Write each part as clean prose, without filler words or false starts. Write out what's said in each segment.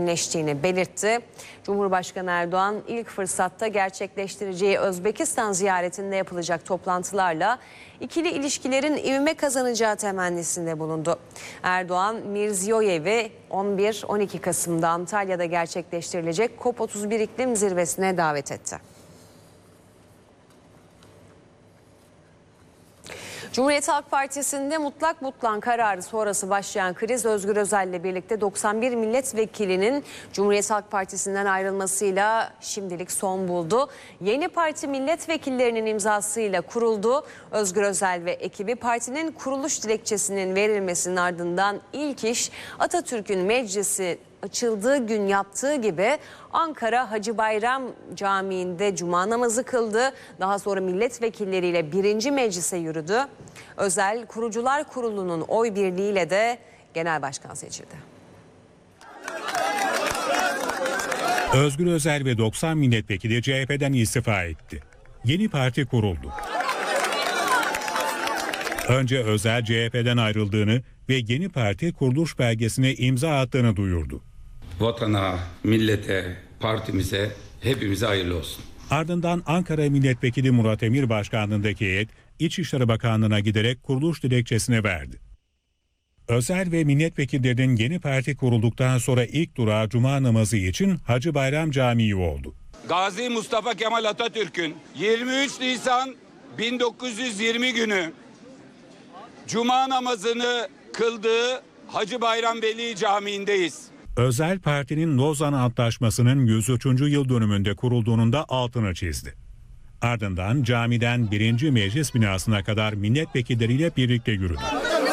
derinleştiğini belirtti. Cumhurbaşkanı Erdoğan ilk fırsatta gerçekleştireceği Özbekistan ziyaretinde yapılacak toplantılarla ikili ilişkilerin ivme kazanacağı temennisinde bulundu. Erdoğan, Mirziyoyev'i 11-12 Kasım'da Antalya'da gerçekleştirilecek COP31 iklim zirvesine davet etti. Cumhuriyet Halk Partisi'nde mutlak butlan kararı sonrası başlayan kriz Özgür Özel'le birlikte 91 milletvekilinin Cumhuriyet Halk Partisi'nden ayrılmasıyla şimdilik son buldu. Yeni parti milletvekillerinin imzasıyla kuruldu. Özgür Özel ve ekibi partinin kuruluş dilekçesinin verilmesinin ardından ilk iş Atatürk'ün meclisi açıldığı gün yaptığı gibi Ankara Hacı Bayram Camii'nde cuma namazı kıldı. Daha sonra milletvekilleriyle 1. meclise yürüdü. Özel Kurucular Kurulu'nun oy birliğiyle de genel başkan seçildi. Özgür Özel ve 90 milletvekili CHP'den istifa etti. Yeni parti kuruldu. Önce Özel CHP'den ayrıldığını ve yeni parti kuruluş belgesine imza attığını duyurdu. Vatana, millete, partimize, hepimize hayırlı olsun. Ardından Ankara Milletvekili Murat Emir başkanlığındaki heyet İçişleri Bakanlığı'na giderek kuruluş dilekçesini verdi. Özel ve milletvekillerinin yeni parti kurulduktan sonra ilk durağı cuma namazı için Hacı Bayram Camii oldu. Gazi Mustafa Kemal Atatürk'ün 23 Nisan 1920 günü cuma namazını kıldığı Hacı Bayram Veli Camii'ndeyiz. Özel partinin Lozan Antlaşması'nın 103. yıl dönümünde kurulduğunun da altını çizdi. Ardından camiden 1. Meclis binasına kadar milletvekilleriyle birlikte yürüdü.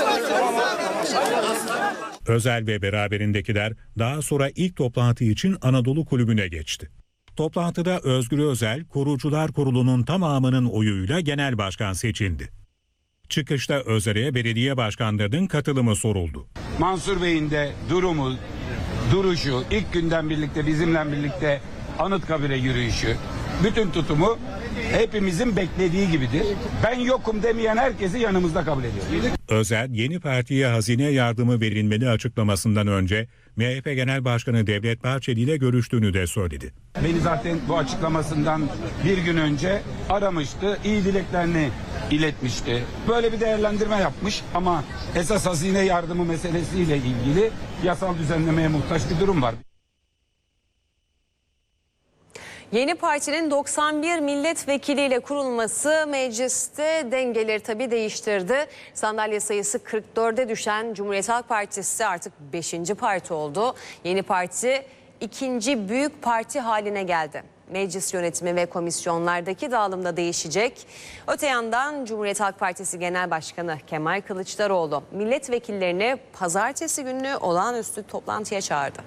Özel ve beraberindekiler daha sonra ilk toplantı için Anadolu Kulübü'ne geçti. Toplantıda Özgür Özel, Kurucular Kurulu'nun tamamının oyuyla genel başkan seçildi. Çıkışta Özel'e belediye başkanlarının katılımı soruldu. Mansur Bey'in de durumu, duruşu, ilk günden birlikte bizimle birlikte Anıtkabir'e yürüyüşü, bütün tutumu hepimizin beklediği gibidir. Ben yokum demeyen herkesi yanımızda kabul ediyoruz. Özel, yeni partiye hazine yardımı verilmeli açıklamasından önce MHP Genel Başkanı Devlet Bahçeli ile görüştüğünü de söyledi. Beni zaten bu açıklamasından bir gün önce aramıştı, iyi dileklerini iletmişti. Böyle bir değerlendirme yapmış ama esas hazine yardımı meselesiyle ilgili yasal düzenlemeye muhtaç bir durum var. Yeni partinin 91 milletvekiliyle kurulması mecliste dengeleri tabii değiştirdi. Sandalye sayısı 44'e düşen Cumhuriyet Halk Partisi artık 5. parti oldu. Yeni parti ikinci büyük parti haline geldi. Meclis yönetimi ve komisyonlardaki dağılımda değişecek. Öte yandan Cumhuriyet Halk Partisi Genel Başkanı Kemal Kılıçdaroğlu milletvekillerini pazartesi günü olağanüstü toplantıya çağırdı.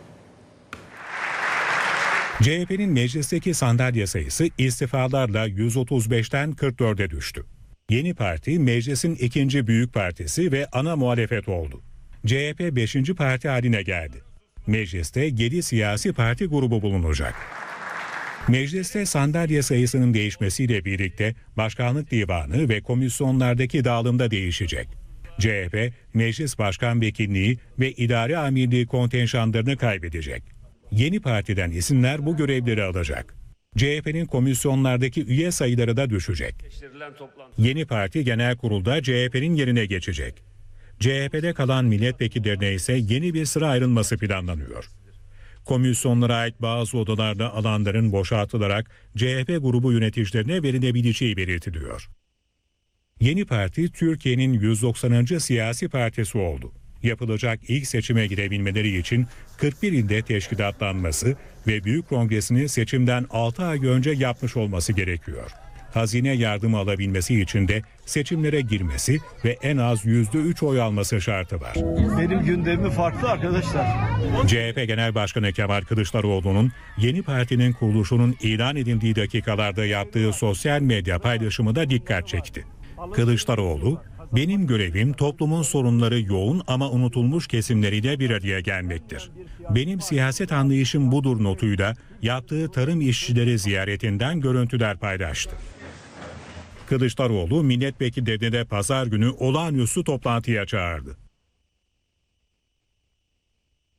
CHP'nin meclisteki sandalye sayısı istifalarla 135'ten 44'e düştü. Yeni parti meclisin ikinci büyük partisi ve ana muhalefet oldu. CHP 5. parti haline geldi. Mecliste 7 siyasi parti grubu bulunacak. Mecliste sandalye sayısının değişmesiyle birlikte başkanlık divanı ve komisyonlardaki dağılımda değişecek. CHP, meclis başkan vekilliği ve idare amirliği kontenjanlarını kaybedecek. Yeni partiden isimler bu görevleri alacak. CHP'nin komisyonlardaki üye sayıları da düşecek. Yeni parti genel kurulda CHP'nin yerine geçecek. CHP'de kalan milletvekillerine ise yeni bir sıra ayrılması planlanıyor. Komisyonlara ait bazı odalarda alanların boşaltılarak CHP grubu yöneticilerine verilebileceği belirtiliyor. Yeni parti Türkiye'nin 190. siyasi partisi oldu. Yapılacak ilk seçime girebilmeleri için 41 ilde teşkilatlanması ve büyük kongresini seçimden 6 ay önce yapmış olması gerekiyor. Hazine yardımı alabilmesi için de seçimlere girmesi ve en az %3 oy alması şartı var. Benim gündemim farklı arkadaşlar. CHP Genel Başkanı Kemal Kılıçdaroğlu'nun yeni partinin kuruluşunun ilan edildiği dakikalarda yaptığı sosyal medya paylaşımı da dikkat çekti. Kılıçdaroğlu, "Benim görevim toplumun sorunları yoğun ama unutulmuş kesimleriyle bir araya gelmektir. Benim siyaset anlayışım budur" notuyla yaptığı tarım işçileri ziyaretinden görüntüler paylaştı. Kılıçdaroğlu milletvekillerini de pazar günü olağanüstü toplantıya çağırdı.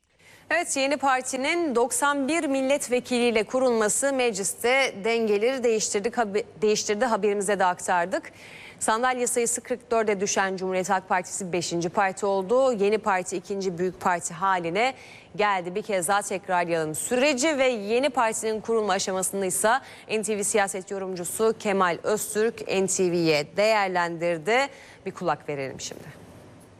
Evet, yeni partinin 91 milletvekiliyle kurulması mecliste dengeleri değiştirdi, haberimize de aktardık. Sandalye sayısı 44'e düşen Cumhuriyet Halk Partisi 5. parti oldu. Yeni parti 2. büyük parti haline geldi. Bir kez daha tekrarlayalım. Süreci ve yeni partinin kurulma aşamasını ise NTV siyaset yorumcusu Kemal Öztürk NTV'ye değerlendirdi. Bir kulak verelim şimdi.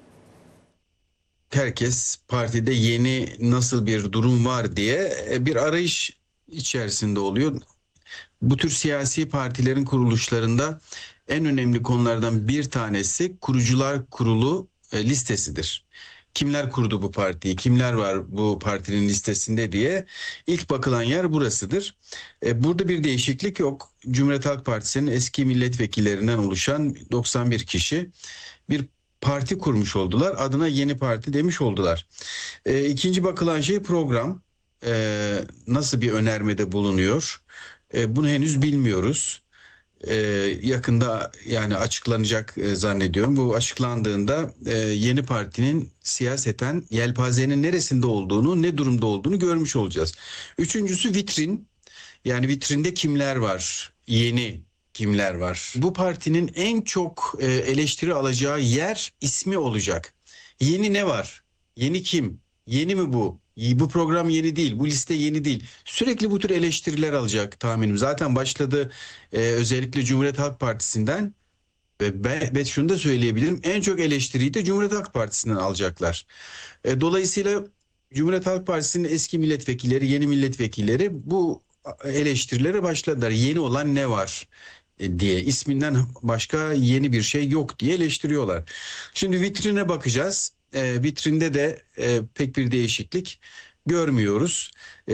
Herkes partide yeni nasıl bir durum var diye bir arayış içerisinde oluyor. Bu tür siyasi partilerin kuruluşlarında en önemli konulardan bir tanesi kurucular kurulu listesidir. Kimler kurdu bu partiyi, kimler var bu partinin listesinde diye ilk bakılan yer burasıdır. Burada bir değişiklik yok. Cumhuriyet Halk Partisi'nin eski milletvekillerinden oluşan 91 kişi bir parti kurmuş oldular. Adına yeni parti demiş oldular. İkinci bakılan şey program. Nasıl bir önermede bulunuyor? Bunu henüz bilmiyoruz. Yakında yani açıklanacak zannediyorum. Bu açıklandığında yeni partinin siyaseten yelpazenin neresinde olduğunu, ne durumda olduğunu görmüş olacağız. Üçüncüsü vitrin. Yani vitrinde kimler var? Yeni kimler var? Bu partinin en çok eleştiri alacağı yer ismi olacak. Yeni ne var? Yeni kim? Yeni mi bu? Bu program yeni değil, bu liste yeni değil. Sürekli bu tür eleştiriler alacak tahminim. Zaten başladı özellikle Cumhuriyet Halk Partisi'nden ve şunu da söyleyebilirim. En çok eleştiriyi de Cumhuriyet Halk Partisi'nden alacaklar. Dolayısıyla Cumhuriyet Halk Partisi'nin eski milletvekilleri, yeni milletvekilleri bu eleştirilere başladılar. Yeni olan ne var diye, isminden başka yeni bir şey yok diye eleştiriyorlar. Şimdi vitrine bakacağız. Vitrinde de pek bir değişiklik görmüyoruz.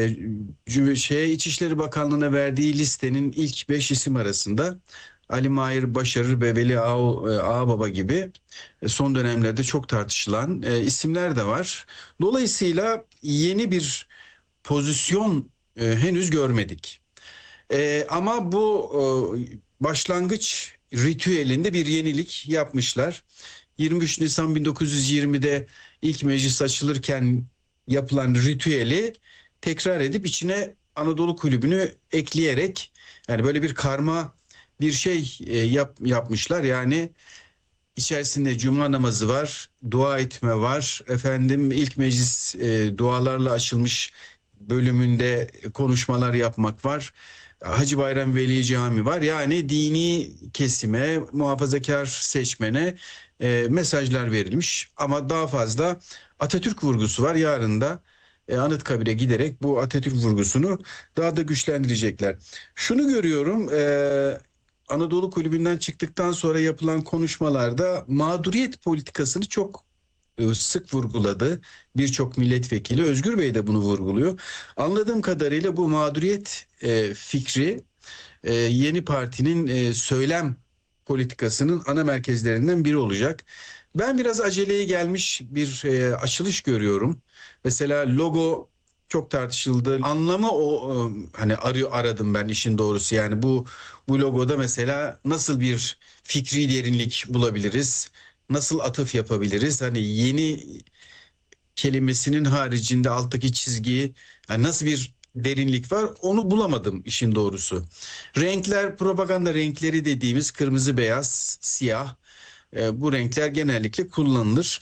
İçişleri Bakanlığı'na verdiği listenin ilk 5 isim arasında Ali Mahir Başarır ve Veli Ağababa gibi son dönemlerde çok tartışılan isimler de var. Dolayısıyla yeni bir pozisyon henüz görmedik. Ama bu başlangıç ritüelinde bir yenilik yapmışlar. 23 Nisan 1920'de ilk meclis açılırken yapılan ritüeli tekrar edip içine Anadolu Kulübü'nü ekleyerek yani böyle bir karma bir şey yapmışlar. Yani içerisinde cuma namazı var, dua etme var, ilk meclis dualarla açılmış bölümünde konuşmalar yapmak var. Hacı Bayram Veli Camii var. Yani dini kesime, muhafazakar seçmene mesajlar verilmiş. Ama daha fazla Atatürk vurgusu var. Yarın da Anıtkabir'e giderek bu Atatürk vurgusunu daha da güçlendirecekler. Şunu görüyorum, Anadolu Kulübü'nden çıktıktan sonra yapılan konuşmalarda mağduriyet politikasını çok sık vurguladı. Birçok milletvekili, Özgür Bey de bunu vurguluyor. Anladığım kadarıyla bu mağduriyet fikri yeni partinin söylem politikasının ana merkezlerinden biri olacak. Ben biraz aceleye gelmiş bir açılış görüyorum. Mesela logo çok tartışıldı. Anlamı hani aradım ben işin doğrusu. Yani bu logoda mesela nasıl bir fikri derinlik bulabiliriz? Nasıl atıf yapabiliriz? Hani yeni kelimesinin haricinde alttaki çizgiyi yani nasıl bir derinlik var onu bulamadım işin doğrusu. Renkler propaganda renkleri dediğimiz kırmızı, beyaz, siyah bu renkler genellikle kullanılır.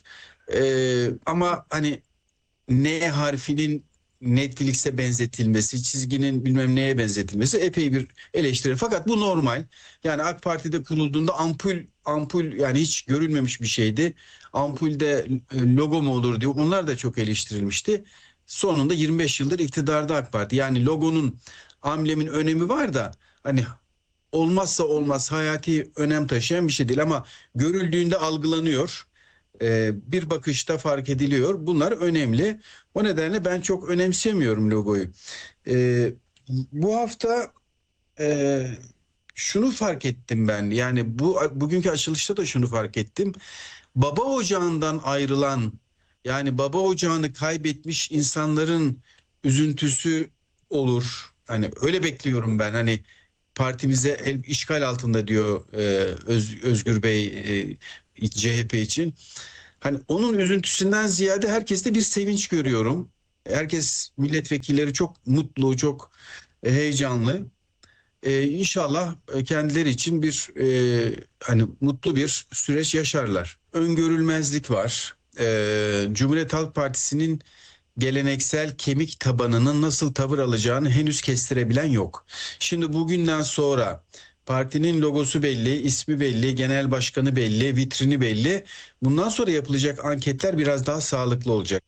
Ama hani N harfinin Netflix'e benzetilmesi, çizginin bilmem neye benzetilmesi epey bir eleştiri. Fakat bu normal. Yani AK Parti'de kurulduğunda ampul yani hiç görülmemiş bir şeydi. Ampulde logo mu olur diyor. Onlar da çok eleştirilmişti. Sonunda 25 yıldır iktidarda AK Parti. Yani logonun, amblemin önemi var da hani olmazsa olmaz hayati önem taşıyan bir şey değil ama görüldüğünde algılanıyor. Bir bakışta fark ediliyor. Bunlar önemli. O nedenle ben çok önemsemiyorum logoyu. Bu hafta şunu fark ettim ben. Yani bugünkü açılışta da şunu fark ettim. Baba ocağından ayrılan yani baba ocağını kaybetmiş insanların üzüntüsü olur. Hani öyle bekliyorum ben. Hani partimize işgal altında diyor Özgür Bey CHP için. Hani onun üzüntüsünden ziyade herkeste bir sevinç görüyorum. Herkes, milletvekilleri çok mutlu, çok heyecanlı. İnşallah kendileri için bir hani mutlu bir süreç yaşarlar. Öngörülmezlik var. Cumhuriyet Halk Partisi'nin geleneksel kemik tabanının nasıl tavır alacağını henüz kestirebilen yok. Şimdi bugünden sonra partinin logosu belli, ismi belli, genel başkanı belli, vitrini belli. Bundan sonra yapılacak anketler biraz daha sağlıklı olacak.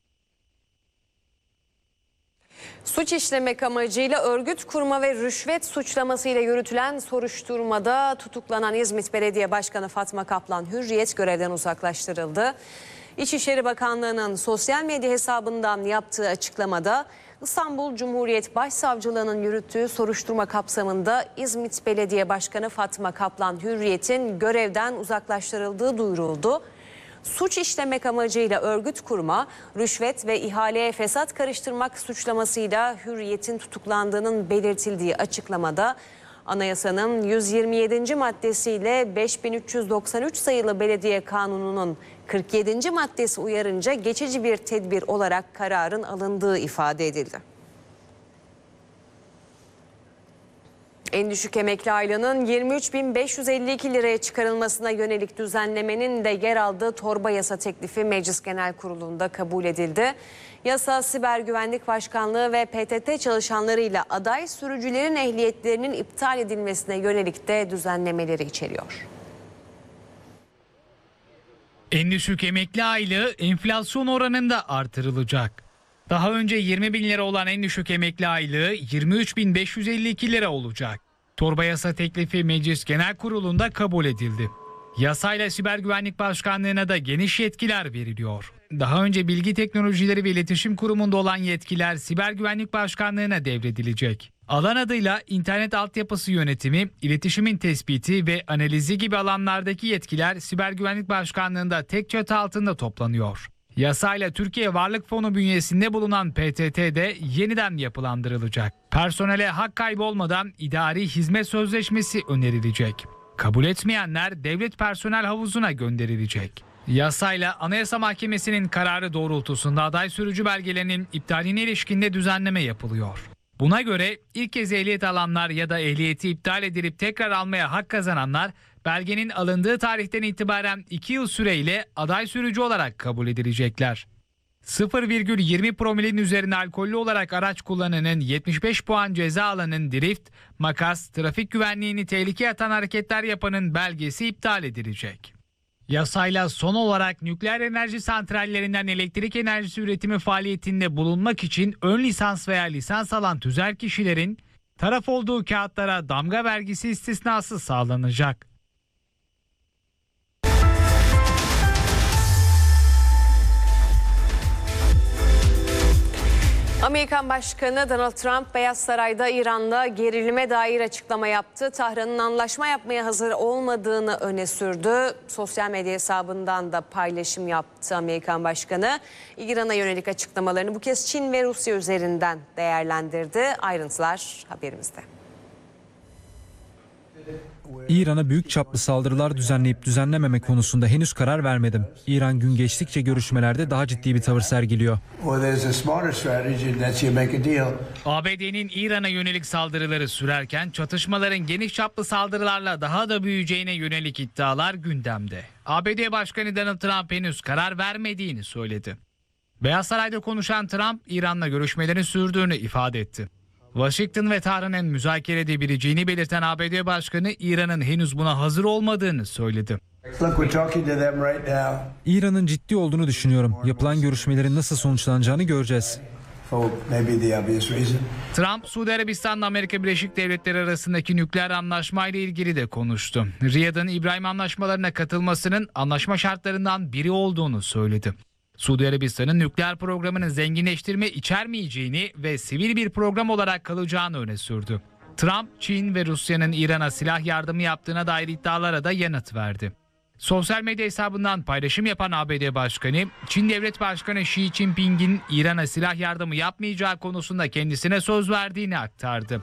Suç işlemek amacıyla örgüt kurma ve rüşvet suçlamasıyla yürütülen soruşturmada tutuklanan İzmit Belediye Başkanı Fatma Kaplan Hürriyet görevden uzaklaştırıldı. İçişleri Bakanlığı'nın sosyal medya hesabından yaptığı açıklamada İstanbul Cumhuriyet Başsavcılığı'nın yürüttüğü soruşturma kapsamında İzmit Belediye Başkanı Fatma Kaplan Hürriyet'in görevden uzaklaştırıldığı duyuruldu. Suç işlemek amacıyla örgüt kurma, rüşvet ve ihaleye fesat karıştırmak suçlamasıyla Hürriyet'in tutuklandığının belirtildiği açıklamada Anayasanın 127. maddesiyle 5393 sayılı Belediye Kanunu'nun 47. maddesi uyarınca geçici bir tedbir olarak kararın alındığı ifade edildi. En düşük emekli aylığının 23.552 liraya çıkarılmasına yönelik düzenlemenin de yer aldığı torba yasa teklifi Meclis Genel Kurulu'nda kabul edildi. Yasa Siber Güvenlik Başkanlığı ve PTT çalışanlarıyla aday sürücülerin ehliyetlerinin iptal edilmesine yönelik de düzenlemeleri içeriyor. En düşük emekli aylığı enflasyon oranında artırılacak. Daha önce 20 bin lira olan en düşük emekli aylığı 23.552 lira olacak. Torba yasa teklifi Meclis Genel Kurulu'nda kabul edildi. Yasayla Siber Güvenlik Başkanlığı'na da geniş yetkiler veriliyor. Daha önce Bilgi Teknolojileri ve İletişim Kurumu'nda olan yetkiler Siber Güvenlik Başkanlığı'na devredilecek. Alan adıyla internet altyapısı yönetimi, iletişimin tespiti ve analizi gibi alanlardaki yetkiler Siber Güvenlik Başkanlığı'nda tek çatı altında toplanıyor. Yasayla Türkiye Varlık Fonu bünyesinde bulunan PTT de yeniden yapılandırılacak. Personele hak kaybı olmadan idari hizmet sözleşmesi önerilecek. Kabul etmeyenler devlet personel havuzuna gönderilecek. Yasayla Anayasa Mahkemesi'nin kararı doğrultusunda aday sürücü belgelerinin iptaline ilişkinde düzenleme yapılıyor. Buna göre ilk kez ehliyet alanlar ya da ehliyeti iptal edilip tekrar almaya hak kazananlar belgenin alındığı tarihten itibaren 2 yıl süreyle aday sürücü olarak kabul edilecekler. 0,20 promilin üzerinde alkollü olarak araç kullananın 75 puan ceza alanın drift, makas, trafik güvenliğini tehlikeye atan hareketler yapanın belgesi iptal edilecek. Yasayla son olarak nükleer enerji santrallerinden elektrik enerjisi üretimi faaliyetinde bulunmak için ön lisans veya lisans alan tüzel kişilerin taraf olduğu kağıtlara damga vergisi istisnası sağlanacak. Amerikan Başkanı Donald Trump Beyaz Saray'da İran'la gerilime dair açıklama yaptı. Tahran'ın anlaşma yapmaya hazır olmadığını öne sürdü. Sosyal medya hesabından da paylaşım yaptı Amerikan Başkanı. İran'a yönelik açıklamalarını bu kez Çin ve Rusya üzerinden değerlendirdi. Ayrıntılar haberimizde. İran'a büyük çaplı saldırılar düzenleyip düzenlememe konusunda henüz karar vermedim. İran gün geçtikçe görüşmelerde daha ciddi bir tavır sergiliyor. ABD'nin İran'a yönelik saldırıları sürerken çatışmaların geniş çaplı saldırılarla daha da büyüyeceğine yönelik iddialar gündemde. ABD Başkanı Donald Trump henüz karar vermediğini söyledi. Beyaz Saray'da konuşan Trump, İran'la görüşmelerin sürdüğünü ifade etti. Washington ve Tahran'ın müzakere edebileceğini belirten ABD Başkanı İran'ın henüz buna hazır olmadığını söyledi. İran'ın ciddi olduğunu düşünüyorum. Yapılan görüşmelerin nasıl sonuçlanacağını göreceğiz. Trump, Suudi Arabistan'la Amerika Birleşik Devletleri arasındaki nükleer anlaşmayla ilgili de konuştu. Riyad'ın İbrahim anlaşmalarına katılmasının anlaşma şartlarından biri olduğunu söyledi. Suudi Arabistan'ın nükleer programının zenginleştirme içermeyeceğini ve sivil bir program olarak kalacağını öne sürdü. Trump, Çin ve Rusya'nın İran'a silah yardımı yaptığına dair iddialara da yanıt verdi. Sosyal medya hesabından paylaşım yapan ABD Başkanı, Çin Devlet Başkanı Xi Jinping'in İran'a silah yardımı yapmayacağı konusunda kendisine söz verdiğini aktardı.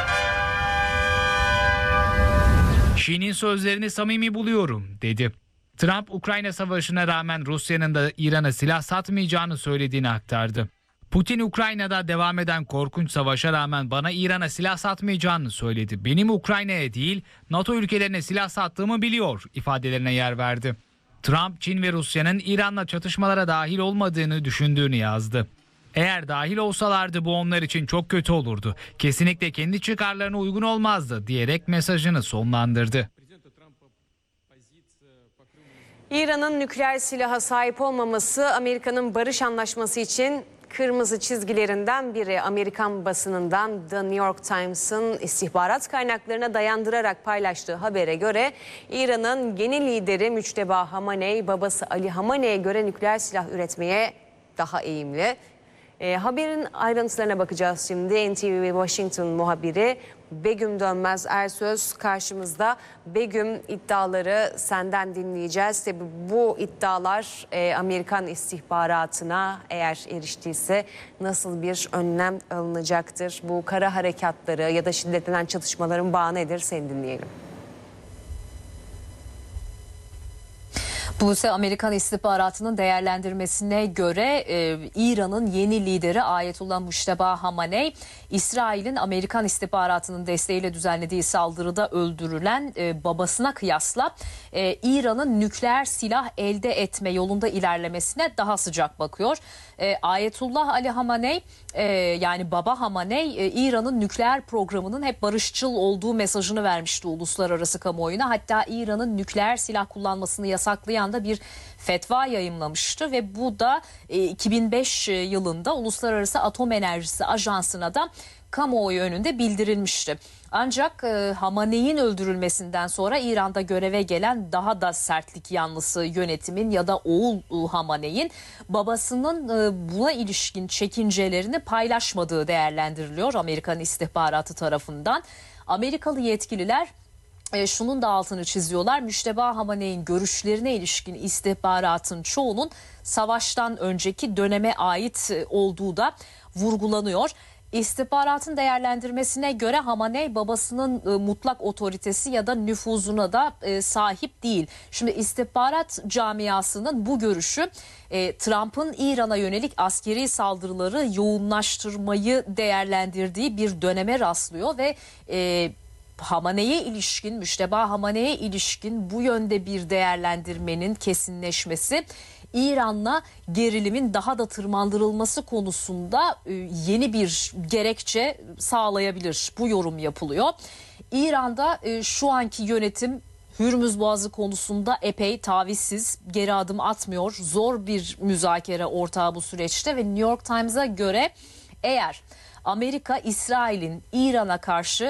Xi'nin sözlerini samimi buluyorum, dedi. Trump, Ukrayna savaşına rağmen Rusya'nın da İran'a silah satmayacağını söylediğini aktardı. Putin, Ukrayna'da devam eden korkunç savaşa rağmen bana İran'a silah satmayacağını söyledi. Benim Ukrayna'ya değil, NATO ülkelerine silah sattığımı biliyor ifadelerine yer verdi. Trump, Çin ve Rusya'nın İran'la çatışmalara dahil olmadığını düşündüğünü yazdı. Eğer dahil olsalardı bu onlar için çok kötü olurdu. Kesinlikle kendi çıkarlarına uygun olmazdı diyerek mesajını sonlandırdı. İran'ın nükleer silaha sahip olmaması Amerika'nın barış anlaşması için kırmızı çizgilerinden biri. Amerikan basınından The New York Times'ın istihbarat kaynaklarına dayandırarak paylaştığı habere göre İran'ın yeni lideri Müçteba Hamaney, babası Ali Hamaney'e göre nükleer silah üretmeye daha eğimli. Haberin ayrıntılarına bakacağız şimdi. NTV Washington muhabiri Begüm Dönmez Ersöz karşımızda. Begüm, iddiaları senden dinleyeceğiz. Tabii bu iddialar Amerikan istihbaratına eğer eriştiyse nasıl bir önlem alınacaktır? Bu kara harekatları ya da şiddetlenen çatışmaların bağı nedir? Seni dinleyelim. Bu ise Amerikan istihbaratının değerlendirmesine göre İran'ın yeni lideri Ayetullah Muşteba Hamaney, İsrail'in Amerikan istihbaratının desteğiyle düzenlediği saldırıda öldürülen babasına kıyasla İran'ın nükleer silah elde etme yolunda ilerlemesine daha sıcak bakıyor. Ayetullah Ali Hamaney, yani baba Hamaney, İran'ın nükleer programının hep barışçıl olduğu mesajını vermişti uluslararası kamuoyuna. Hatta İran'ın nükleer silah kullanmasını yasaklayan da bir fetva yayımlamıştı ve bu da 2005 yılında Uluslararası Atom Enerjisi Ajansı'na da kamuoyu önünde bildirilmişti. Ancak Hamaney'in öldürülmesinden sonra İran'da göreve gelen daha da sertlik yanlısı yönetimin ya da oğul Hamaney'in babasının buna ilişkin çekincelerini paylaşmadığı değerlendiriliyor Amerikan istihbaratı tarafından. Amerikalı yetkililer şunun da altını çiziyorlar. Müşteba Hamaney'in görüşlerine ilişkin istihbaratın çoğunun savaştan önceki döneme ait olduğu da vurgulanıyor. İstihbaratın değerlendirmesine göre Hamaney babasının mutlak otoritesi ya da nüfuzuna da sahip değil. Şimdi istihbarat camiasının bu görüşü Trump'ın İran'a yönelik askeri saldırıları yoğunlaştırmayı değerlendirdiği bir döneme rastlıyor ve Hamaney'e ilişkin, Müşteba Hamaney'e ilişkin bu yönde bir değerlendirmenin kesinleşmesi İran'la gerilimin daha da tırmandırılması konusunda yeni bir gerekçe sağlayabilir. Bu yorum yapılıyor. İran'da şu anki yönetim Hürmüz Boğazı konusunda epey tavizsiz, geri adım atmıyor. Zor bir müzakere ortağı bu süreçte ve New York Times'a göre eğer Amerika, İsrail'in İran'a karşı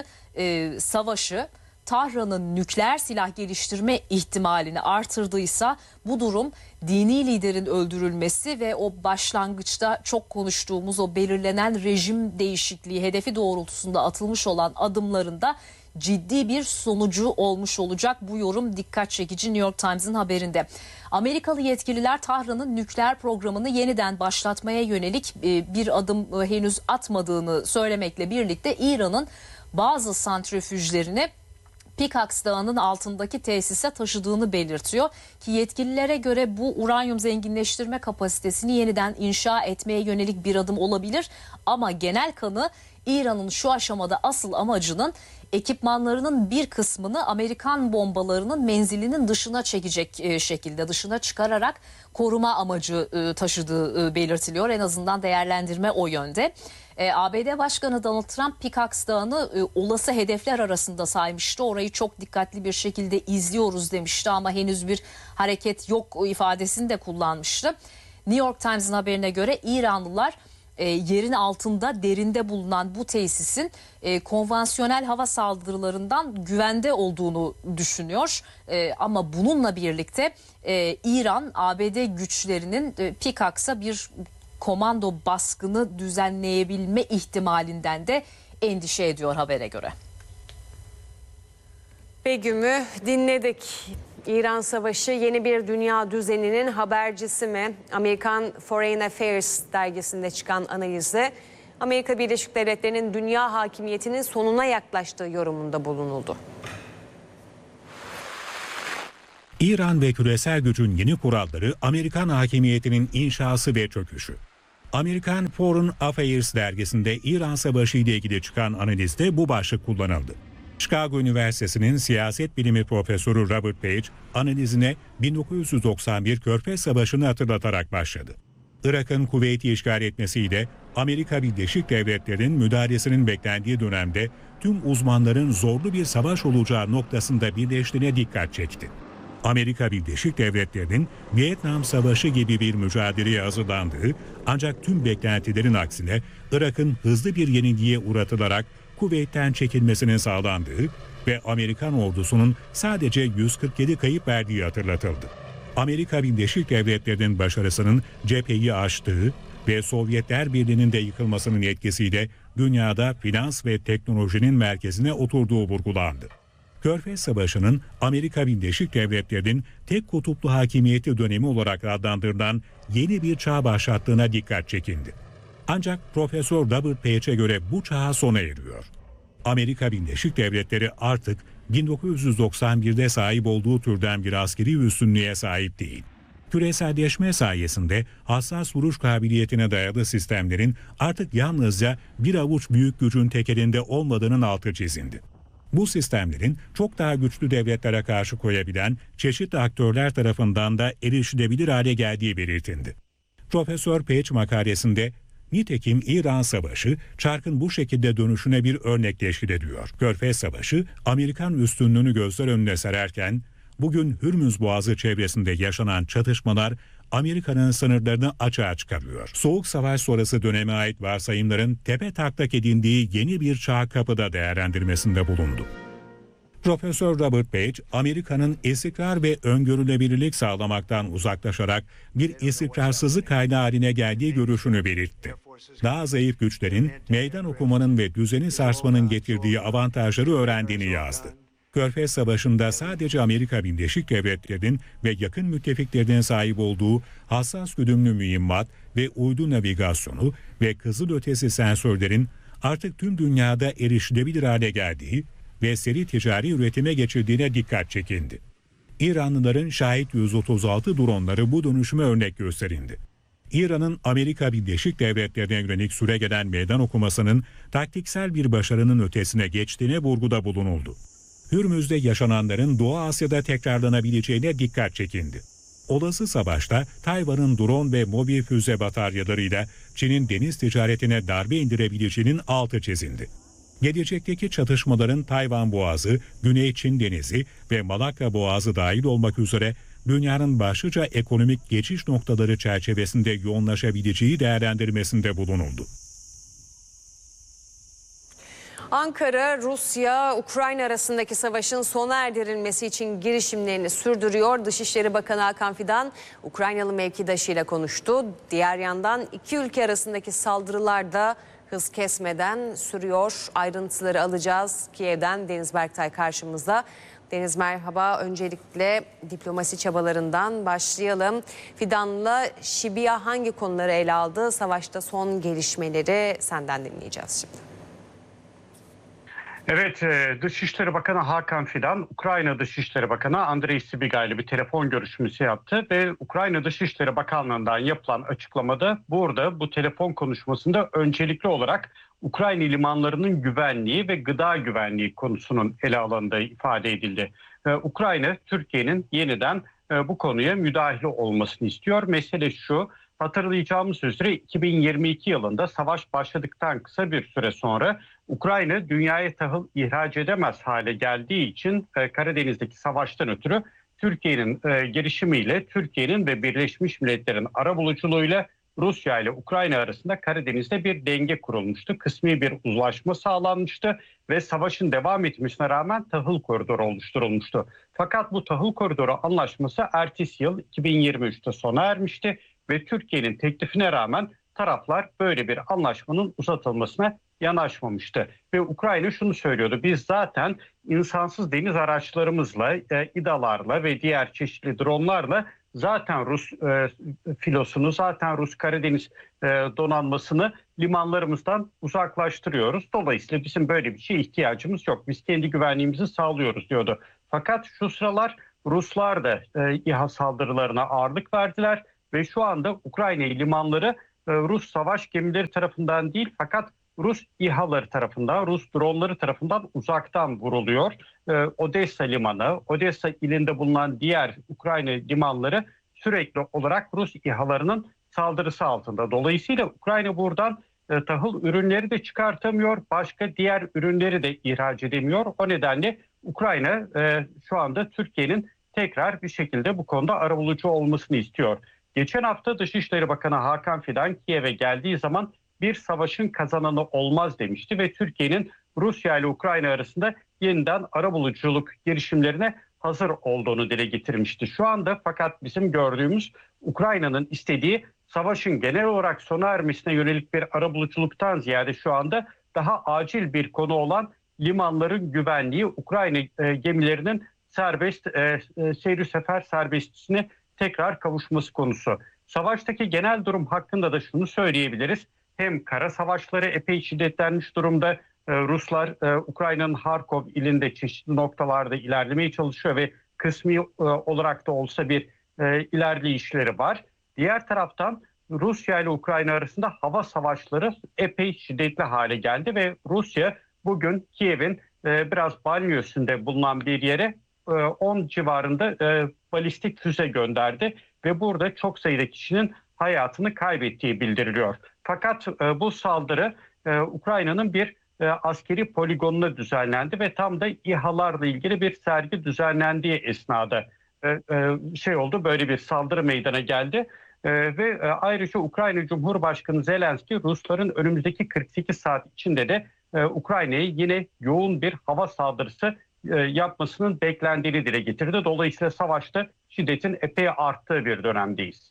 savaşı Tahran'ın nükleer silah geliştirme ihtimalini artırdıysa bu durum dini liderin öldürülmesi ve o başlangıçta çok konuştuğumuz o belirlenen rejim değişikliği hedefi doğrultusunda atılmış olan adımlarında ciddi bir sonucu olmuş olacak. Bu yorum dikkat çekici New York Times'ın haberinde. Amerikalı yetkililer Tahran'ın nükleer programını yeniden başlatmaya yönelik bir adım henüz atmadığını söylemekle birlikte İran'ın bazı santrifüjlerini Pickaxe Dağı'nın altındaki tesise taşıdığını belirtiyor ki yetkililere göre bu uranyum zenginleştirme kapasitesini yeniden inşa etmeye yönelik bir adım olabilir ama genel kanı İran'ın şu aşamada asıl amacının ekipmanlarının bir kısmını Amerikan bombalarının menzilinin dışına çekecek şekilde dışına çıkararak koruma amacı taşıdığı belirtiliyor. En azından değerlendirme o yönde. ABD Başkanı Donald Trump Pickaxe Dağı'nı olası hedefler arasında saymıştı. Orayı çok dikkatli bir şekilde izliyoruz demişti ama henüz bir hareket yok ifadesini de kullanmıştı. New York Times'ın haberine göre İranlılar yerin altında derinde bulunan bu tesisin konvansiyonel hava saldırılarından güvende olduğunu düşünüyor. Ama bununla birlikte İran ABD güçlerinin Pickaxe'a bir komando baskını düzenleyebilme ihtimalinden de endişe ediyor habere göre. Begüm'ü dinledik. İran Savaşı yeni bir dünya düzeninin habercisi mi? Amerikan Foreign Affairs dergisinde çıkan analizde Amerika Birleşik Devletleri'nin dünya hakimiyetinin sonuna yaklaştığı yorumunda bulunuldu. İran ve küresel gücün yeni kuralları, Amerikan hakimiyetinin inşası ve çöküşü. Amerikan Foreign Affairs dergisinde İran Savaşı ile ilgili çıkan analizde bu başlık kullanıldı. Chicago Üniversitesi'nin siyaset bilimi profesörü Robert Page analizine 1991 Körfez Savaşı'nı hatırlatarak başladı. Irak'ın Kuveyt'i işgal etmesiyle Amerika Birleşik Devletleri'nin müdahalesinin beklendiği dönemde tüm uzmanların zorlu bir savaş olacağı noktasında birleştiğine dikkat çekti. Amerika Birleşik Devletleri'nin Vietnam Savaşı gibi bir mücadeleye hazırlandığı, ancak tüm beklentilerin aksine Irak'ın hızlı bir yenilgiye uğratılarak Kuveyt'ten çekilmesinin sağlandığı ve Amerikan ordusunun sadece 147 kayıp verdiği hatırlatıldı. Amerika Birleşik Devletleri'nin başarısının cepheyi aştığı ve Sovyetler Birliği'nin de yıkılmasının etkisiyle dünyada finans ve teknolojinin merkezine oturduğu vurgulandı. Körfez Savaşı'nın Amerika Birleşik Devletleri'nin tek kutuplu hakimiyeti dönemi olarak adlandırılan yeni bir çağ başlattığına dikkat çekildi. Ancak Profesör Robert Page'e göre bu çağ sona eriyor. Amerika Birleşik Devletleri artık 1991'de sahip olduğu türden bir askeri üstünlüğe sahip değil. Küreselleşme sayesinde hassas vuruş kabiliyetine dayalı sistemlerin artık yalnızca bir avuç büyük gücün tek elinde olmadığının altı çizildi. Bu sistemlerin çok daha güçlü devletlere karşı koyabilen çeşitli aktörler tarafından da erişilebilir hale geldiği belirtildi. Profesör Page makalesinde, nitekim İran Savaşı çarkın bu şekilde dönüşüne bir örnek teşkil ediyor. Körfez Savaşı Amerikan üstünlüğünü gözler önüne sererken bugün Hürmüz Boğazı çevresinde yaşanan çatışmalar Amerika'nın sınırlarını açığa çıkarıyor. Soğuk Savaş sonrası döneme ait varsayımların tepe taklak edildiği yeni bir çağ kapıda değerlendirmesinde bulundu. Profesör Robert Page, Amerika'nın istikrar ve öngörülebilirlik sağlamaktan uzaklaşarak bir istikrarsızlık kaynağı haline geldiği görüşünü belirtti. Daha zayıf güçlerin meydan okumanın ve düzeni sarsmanın getirdiği avantajları öğrendiğini yazdı. Körfez Savaşı'nda sadece Amerika Birleşik Devletleri'nin ve yakın müttefiklerinin sahip olduğu hassas güdümlü mühimmat ve uydu navigasyonu ve kızılötesi sensörlerin artık tüm dünyada erişilebilir hale geldiği ve seri ticari üretime geçildiğine dikkat çekildi. İranlıların Şahit 136 dronları bu dönüşüme örnek gösterildi. İran'ın Amerika Birleşik Devletleri'ne yönelik süregelen meydan okumasının taktiksel bir başarının ötesine geçtiğine vurguda bulunuldu. Hürmüz'de yaşananların Doğu Asya'da tekrarlanabileceğine dikkat çekildi. Olası savaşta Tayvan'ın drone ve mobil füze bataryalarıyla Çin'in deniz ticaretine darbe indirebileceğinin altı çizildi. Gelecekteki çatışmaların Tayvan Boğazı, Güney Çin Denizi ve Malakka Boğazı dahil olmak üzere dünyanın başlıca ekonomik geçiş noktaları çerçevesinde yoğunlaşabileceği değerlendirmesinde bulunuldu. Ankara, Rusya, Ukrayna arasındaki savaşın sona erdirilmesi için girişimlerini sürdürüyor. Dışişleri Bakanı Hakan Fidan, Ukraynalı mevkidaşıyla konuştu. Diğer yandan iki ülke arasındaki saldırılar da hız kesmeden sürüyor. Ayrıntıları alacağız. Kiev'den Deniz Berktay karşımızda. Deniz merhaba. Öncelikle diplomasi çabalarından başlayalım. Fidan'la Şibiya hangi konuları ele aldı? Savaşta son gelişmeleri senden dinleyeceğiz şimdi. Evet, Dışişleri Bakanı Hakan Fidan, Ukrayna Dışişleri Bakanı Andrei Sybiga ile bir telefon görüşmesi yaptı ve Ukrayna Dışişleri Bakanlığı'ndan yapılan açıklamada burada bu telefon konuşmasında öncelikli olarak Ukrayna limanlarının güvenliği ve gıda güvenliği konusunun ele alındığı ifade edildi. Ukrayna, Türkiye'nin yeniden bu konuya müdahale olmasını istiyor. Mesele şu, hatırlayacağımız üzere 2022 yılında savaş başladıktan kısa bir süre sonra Ukrayna dünyaya tahıl ihraç edemez hale geldiği için Karadeniz'deki savaştan ötürü Türkiye'nin girişimiyle Türkiye'nin ve Birleşmiş Milletler'in arabuluculuğuyla Rusya ile Ukrayna arasında Karadeniz'de bir denge kurulmuştu. Kısmi bir uzlaşma sağlanmıştı ve savaşın devam etmesine rağmen tahıl koridoru oluşturulmuştu. Fakat bu tahıl koridoru anlaşması ertesi yıl 2023'te sona ermişti ve Türkiye'nin teklifine rağmen taraflar böyle bir anlaşmanın uzatılmasına yanaşmamıştı. Ve Ukrayna şunu söylüyordu: biz zaten insansız deniz araçlarımızla, İDA'larla ve diğer çeşitli dronlarla zaten Rus filosunu, zaten Rus Karadeniz donanmasını limanlarımızdan uzaklaştırıyoruz. Dolayısıyla bizim böyle bir şeye ihtiyacımız yok. Biz kendi güvenliğimizi sağlıyoruz diyordu. Fakat şu sıralar Ruslar da İHA saldırılarına ağırlık verdiler ve şu anda Ukrayna limanları Rus savaş gemileri tarafından değil fakat Rus İHA'ları tarafından, Rus dronları tarafından uzaktan vuruluyor. Odessa limanı, Odessa ilinde bulunan diğer Ukrayna limanları sürekli olarak Rus İHA'larının saldırısı altında. Dolayısıyla Ukrayna buradan tahıl ürünleri de çıkartamıyor, başka diğer ürünleri de ihraç edemiyor. O nedenle Ukrayna şu anda Türkiye'nin tekrar bir şekilde bu konuda arabulucu olmasını istiyor. Geçen hafta Dışişleri Bakanı Hakan Fidan Kiev'e geldiği zaman bir savaşın kazananı olmaz demişti ve Türkiye'nin Rusya ile Ukrayna arasında yeniden arabuluculuk girişimlerine hazır olduğunu dile getirmişti. Şu anda fakat bizim gördüğümüz Ukrayna'nın istediği savaşın genel olarak sona ermesine yönelik bir arabuluculuktan ziyade şu anda daha acil bir konu olan limanların güvenliği, Ukrayna gemilerinin serbest seyri sefer serbestisine tekrar kavuşması konusu. Savaştaki genel durum hakkında da şunu söyleyebiliriz. Hem kara savaşları epey şiddetlenmiş durumda. Ruslar Ukrayna'nın Harkov ilinde çeşitli noktalarda ilerlemeye çalışıyor ve kısmi olarak da olsa bir ilerleyişleri var. Diğer taraftan Rusya ile Ukrayna arasında hava savaşları epey şiddetli hale geldi ve Rusya bugün Kiev'in biraz banliyösünde bulunan bir yere 10 civarında balistik füze gönderdi ve burada çok sayıda kişinin hayatını kaybettiği bildiriliyor. Fakat bu saldırı Ukrayna'nın bir askeri poligonuna düzenlendi ve tam da İHA'larla ilgili bir sergi düzenlendiği esnada oldu, böyle bir saldırı meydana geldi. Ve ayrıca Ukrayna Cumhurbaşkanı Zelenski Rusların önümüzdeki 48 saat içinde de Ukrayna'ya yine yoğun bir hava saldırısı yapmasının beklendiğini dile getirdi. Dolayısıyla savaşta şiddetin epey arttığı bir dönemdeyiz.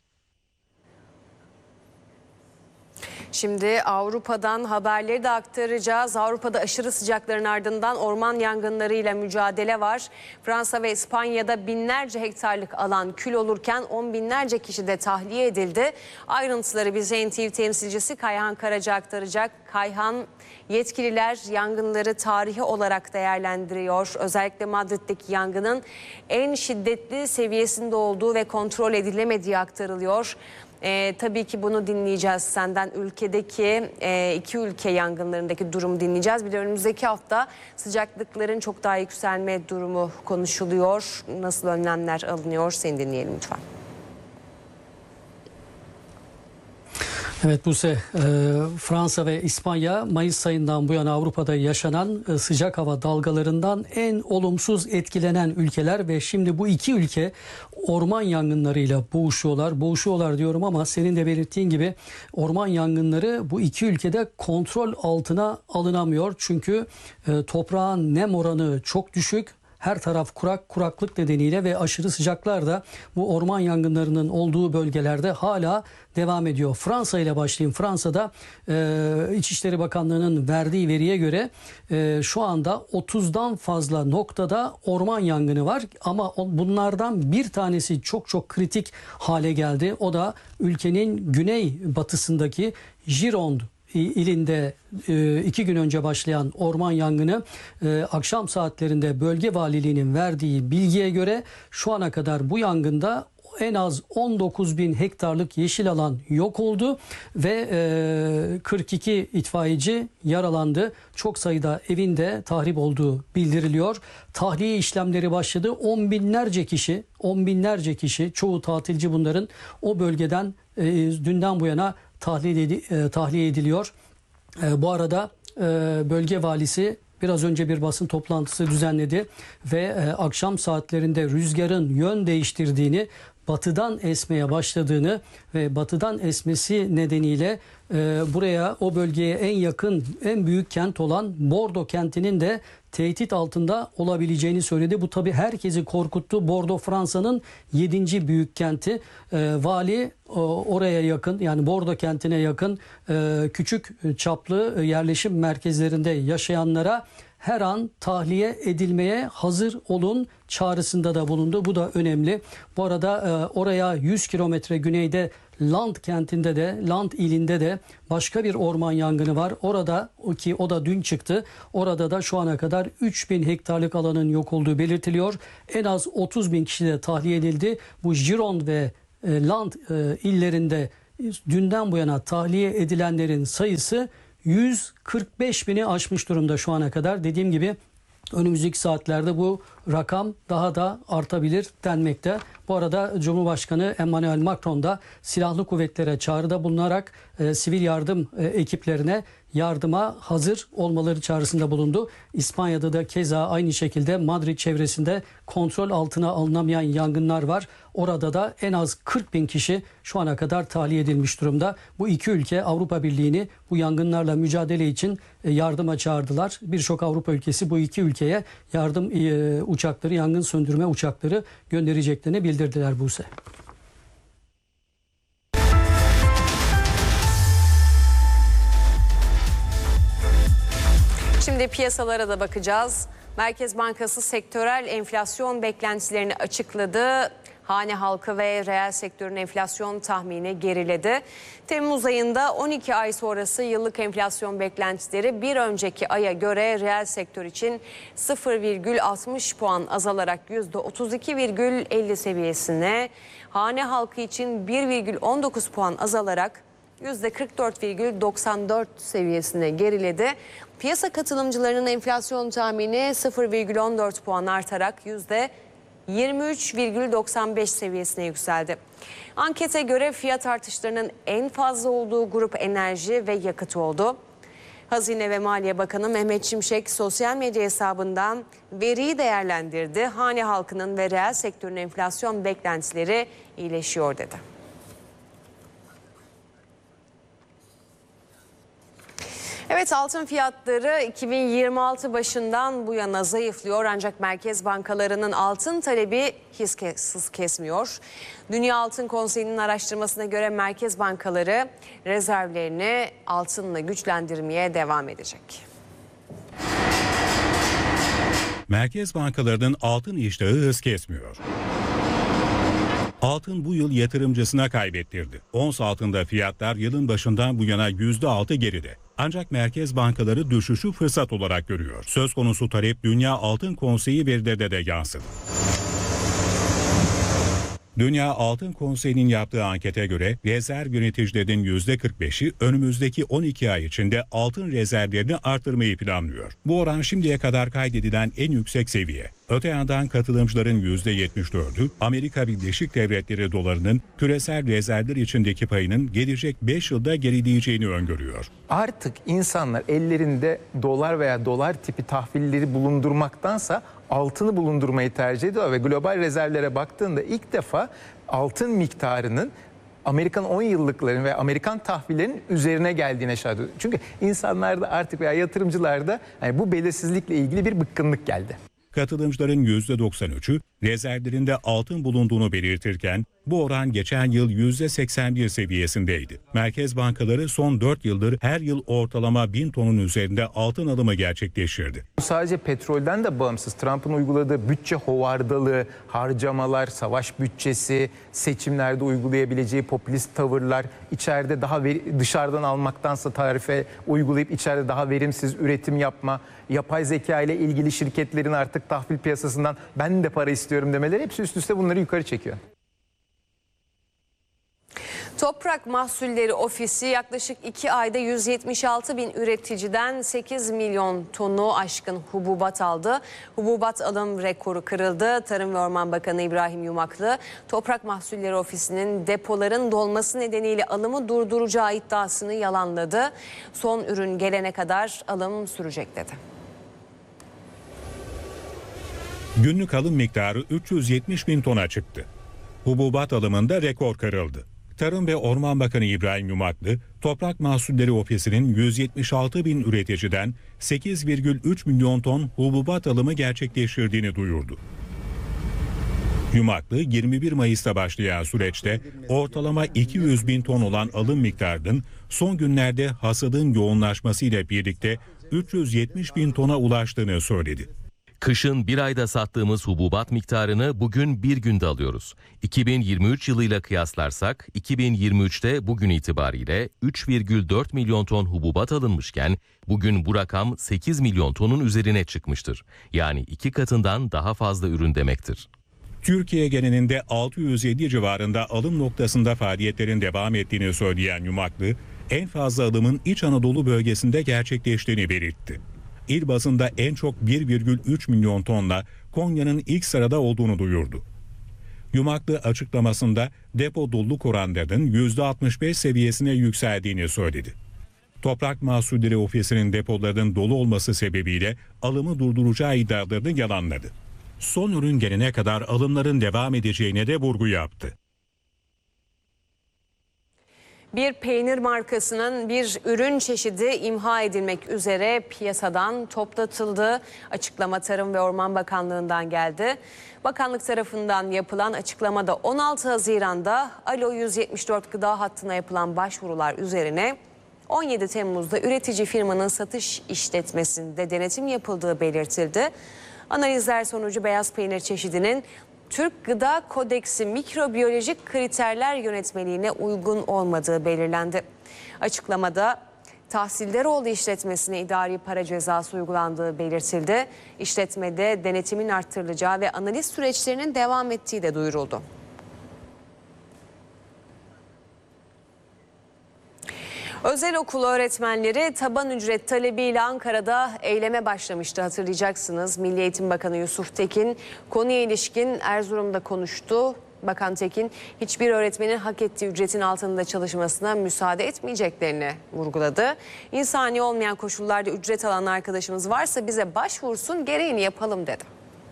Şimdi Avrupa'dan haberleri de aktaracağız. Avrupa'da aşırı sıcakların ardından orman yangınlarıyla mücadele var. Fransa ve İspanya'da binlerce hektarlık alan kül olurken 10 binlerce kişi de tahliye edildi. Ayrıntıları bize NTV temsilcisi Kayhan Karaca aktaracak. Kayhan, yetkililer yangınları tarihi olarak değerlendiriyor. Özellikle Madrid'deki yangının en şiddetli seviyesinde olduğu ve kontrol edilemediği aktarılıyor. Tabii ki bunu dinleyeceğiz senden. Ülkedeki iki ülke yangınlarındaki durumu dinleyeceğiz. Bir de önümüzdeki hafta sıcaklıkların çok daha yükselme durumu konuşuluyor. Nasıl önlemler alınıyor? Seni dinleyelim lütfen. Evet Buse, Fransa ve İspanya Mayıs ayından bu yana Avrupa'da yaşanan sıcak hava dalgalarından en olumsuz etkilenen ülkeler ve şimdi bu iki ülke orman yangınlarıyla boğuşuyorlar. Boğuşuyorlar diyorum ama senin de belirttiğin gibi orman yangınları bu iki ülkede kontrol altına alınamıyor. Çünkü toprağın nem oranı çok düşük. Her taraf kuraklık nedeniyle ve aşırı sıcaklar da bu orman yangınlarının olduğu bölgelerde hala devam ediyor. Fransa ile başlayayım. Fransa'da İçişleri Bakanlığı'nın verdiği veriye göre şu anda 30'dan fazla noktada orman yangını var. Ama bunlardan bir tanesi çok kritik hale geldi. O da ülkenin güney batısındaki Gironde ilinde 2 gün önce başlayan orman yangını akşam saatlerinde bölge valiliğinin verdiği bilgiye göre şu ana kadar bu yangında en az 19 bin hektarlık yeşil alan yok oldu ve 42 itfaiyeci yaralandı. Çok sayıda evin de tahrip olduğu bildiriliyor. Tahliye işlemleri başladı. On binlerce kişi, çoğu tatilci bunların, o bölgeden dünden bu yana tahliye ediliyor. Bu arada bölge valisi biraz önce bir basın toplantısı düzenledi ve akşam saatlerinde rüzgarın yön değiştirdiğini, batıdan esmeye başladığını ve batıdan esmesi nedeniyle buraya, o bölgeye en yakın, en büyük kent olan Bordeaux kentinin de tehdit altında olabileceğini söyledi. Bu tabii herkesi korkuttu. Bordeaux Fransa'nın 7. büyük kenti. Vali oraya yakın, yani Bordeaux kentine yakın küçük çaplı yerleşim merkezlerinde yaşayanlara her an tahliye edilmeye hazır olun çağrısında da bulundu. Bu da önemli. Bu arada oraya 100 kilometre güneyde Land kentinde de, Land ilinde de başka bir orman yangını var. Orada o da dün çıktı. Orada da şu ana kadar 3000 hektarlık alanın yok olduğu belirtiliyor. En az 30.000 kişi de tahliye edildi. Bu Gironde ve Land illerinde dünden bu yana tahliye edilenlerin sayısı 145.000'i aşmış durumda şu ana kadar. Dediğim gibi önümüzdeki saatlerde bu rakam daha da artabilir denmekte. Bu arada Cumhurbaşkanı Emmanuel Macron da silahlı kuvvetlere çağrıda bulunarak sivil yardım ekiplerine yardıma hazır olmaları çağrısında bulundu. İspanya'da da keza aynı şekilde Madrid çevresinde kontrol altına alınamayan yangınlar var. Orada da en az 40.000 kişi şu ana kadar tahliye edilmiş durumda. Bu iki ülke Avrupa Birliği'ni bu yangınlarla mücadele için yardıma çağırdılar. Birçok Avrupa ülkesi bu iki ülkeye yardım uçakları, yangın söndürme uçakları göndereceklerini bildirdiler Buse. Şimdi piyasalara da bakacağız. Merkez Bankası sektörel enflasyon beklentilerini açıkladı. Hane halkı ve reel sektörün enflasyon tahmini geriledi. Temmuz ayında 12 ay sonrası yıllık enflasyon beklentileri bir önceki aya göre reel sektör için 0,60 puan azalarak %32,50 seviyesine, hane halkı için 1,19 puan azalarak %44,94 seviyesine geriledi. Piyasa katılımcılarının enflasyon tahmini 0,14 puan artarak %23,95 seviyesine yükseldi. Ankete göre fiyat artışlarının en fazla olduğu grup enerji ve yakıt oldu. Hazine ve Maliye Bakanı Mehmet Şimşek sosyal medya hesabından veriyi değerlendirdi. Hane halkının ve reel sektörün enflasyon beklentileri iyileşiyor dedi. Evet, altın fiyatları 2026 başından bu yana zayıflıyor ancak merkez bankalarının altın talebi hız kesmiyor. Dünya Altın Konseyi'nin araştırmasına göre merkez bankaları rezervlerini altınla güçlendirmeye devam edecek. Merkez bankalarının altın iştahı hız kesmiyor. Altın bu yıl yatırımcısına kaybettirdi. Ons altında fiyatlar yılın başından bu yana %6 geride. Ancak merkez bankaları düşüşü fırsat olarak görüyor. Söz konusu talep Dünya Altın Konseyi verilerinde de yansıdı. Dünya Altın Konseyi'nin yaptığı ankete göre rezerv yöneticilerinin %45'i önümüzdeki 12 ay içinde altın rezervlerini artırmayı planlıyor. Bu oran şimdiye kadar kaydedilen en yüksek seviye. Öte yandan katılımcıların %74'ü Amerika Birleşik Devletleri dolarının küresel rezervler içindeki payının gelecek 5 yılda gerileyeceğini öngörüyor. Artık insanlar ellerinde dolar veya dolar tipi tahvilleri bulundurmaktansa altını bulundurmayı tercih ediyor ve global rezervlere baktığında ilk defa altın miktarının Amerikan 10 yıllıkların ve Amerikan tahvillerinin üzerine geldiğine şahit oluyor. Çünkü insanlarda artık veya yatırımcılarda yani bu belirsizlikle ilgili bir bıkkınlık geldi. Katılımcıların %93'ü rezervlerinde altın bulunduğunu belirtirken bu oran geçen yıl %81 seviyesindeydi. Merkez bankaları son 4 yıldır her yıl ortalama 1000 tonun üzerinde altın alımı gerçekleştirdi. Bu sadece petrolden de bağımsız. Trump'ın uyguladığı bütçe hovardalığı, harcamalar, savaş bütçesi, seçimlerde uygulayabileceği popülist tavırlar, içeride daha dışarıdan almaktansa tarife uygulayıp içeride daha verimsiz üretim yapma, yapay zeka ile ilgili şirketlerin artık tahvil piyasasından ben de para istiyorum demeleri hepsi üst üste bunları yukarı çekiyor. Toprak Mahsulleri Ofisi yaklaşık 2 ayda 176 bin üreticiden 8 milyon tonu aşkın hububat aldı. Hububat alım rekoru kırıldı. Tarım ve Orman Bakanı İbrahim Yumaklı, Toprak Mahsulleri Ofisi'nin depoların dolması nedeniyle alımı durduracağı iddiasını yalanladı. Son ürün gelene kadar alım sürecek dedi. Günlük alım miktarı 370 bin tona çıktı. Hububat alımında rekor kırıldı. Tarım ve Orman Bakanı İbrahim Yumaklı, Toprak Mahsulleri Ofisi'nin 176 bin üreticiden 8,3 milyon ton hububat alımı gerçekleştirdiğini duyurdu. Yumaklı 21 Mayıs'ta başlayan süreçte ortalama 200 bin ton olan alım miktarının son günlerde hasadın yoğunlaşmasıyla birlikte 370 bin tona ulaştığını söyledi. Kışın bir ayda sattığımız hububat miktarını bugün bir günde alıyoruz. 2023 yılıyla kıyaslarsak 2023'te bugün itibariyle 3,4 milyon ton hububat alınmışken bugün bu rakam 8 milyon tonun üzerine çıkmıştır. Yani 2 katından daha fazla ürün demektir. Türkiye genelinde 607 civarında alım noktasında faaliyetlerin devam ettiğini söyleyen Yumaklı, en fazla alımın İç Anadolu bölgesinde gerçekleştiğini belirtti. İl bazında en çok 1,3 milyon tonla Konya'nın ilk sırada olduğunu duyurdu. Yumaklı açıklamasında depo doluluk oranlarının %65 seviyesine yükseldiğini söyledi. Toprak Mahsulleri Ofisi'nin depolarının dolu olması sebebiyle alımı durduracağı iddialarını yalanladı. Son ürün gelene kadar alımların devam edeceğine de vurgu yaptı. Bir peynir markasının bir ürün çeşidi imha edilmek üzere piyasadan toplatıldı. Açıklama Tarım ve Orman Bakanlığı'ndan geldi. Bakanlık tarafından yapılan açıklamada 16 Haziran'da Alo 174 gıda hattına yapılan başvurular üzerine 17 Temmuz'da üretici firmanın satış işletmesinde denetim yapıldığı belirtildi. Analizler sonucu beyaz peynir çeşidinin Türk Gıda Kodeksi mikrobiyolojik kriterler yönetmeliğine uygun olmadığı belirlendi. Açıklamada Tahsildaroğlu işletmesine idari para cezası uygulandığı belirtildi. İşletmede denetimin arttırılacağı ve analiz süreçlerinin devam ettiği de duyuruldu. Özel okul öğretmenleri taban ücret talebiyle Ankara'da eyleme başlamıştı, hatırlayacaksınız. Milli Eğitim Bakanı Yusuf Tekin konuya ilişkin Erzurum'da konuştu. Bakan Tekin hiçbir öğretmenin hak ettiği ücretin altında çalışmasına müsaade etmeyeceklerini vurguladı. İnsani olmayan koşullarda ücret alan arkadaşımız varsa bize başvursun, gereğini yapalım dedi.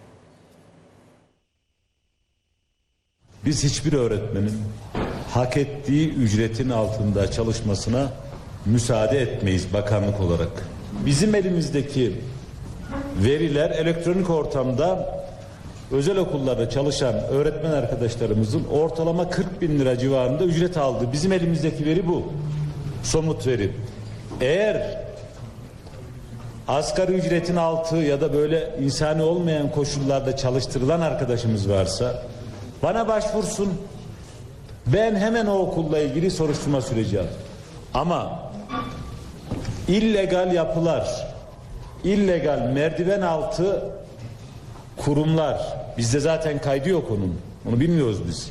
Biz hiçbir öğretmenin hak ettiği ücretin altında çalışmasına müsaade etmeyiz bakanlık olarak. Bizim elimizdeki veriler elektronik ortamda özel okullarda çalışan öğretmen arkadaşlarımızın ortalama 40 bin lira civarında ücret aldığı. Bizim elimizdeki veri bu. Somut veri. Eğer asgari ücretin altı ya da böyle insani olmayan koşullarda çalıştırılan arkadaşımız varsa bana başvursun. Ben hemen o okulla ilgili soruşturma süreceğim. Ama illegal yapılar, illegal merdiven altı kurumlar, bizde zaten kaydı yok onun. Onu bilmiyoruz biz.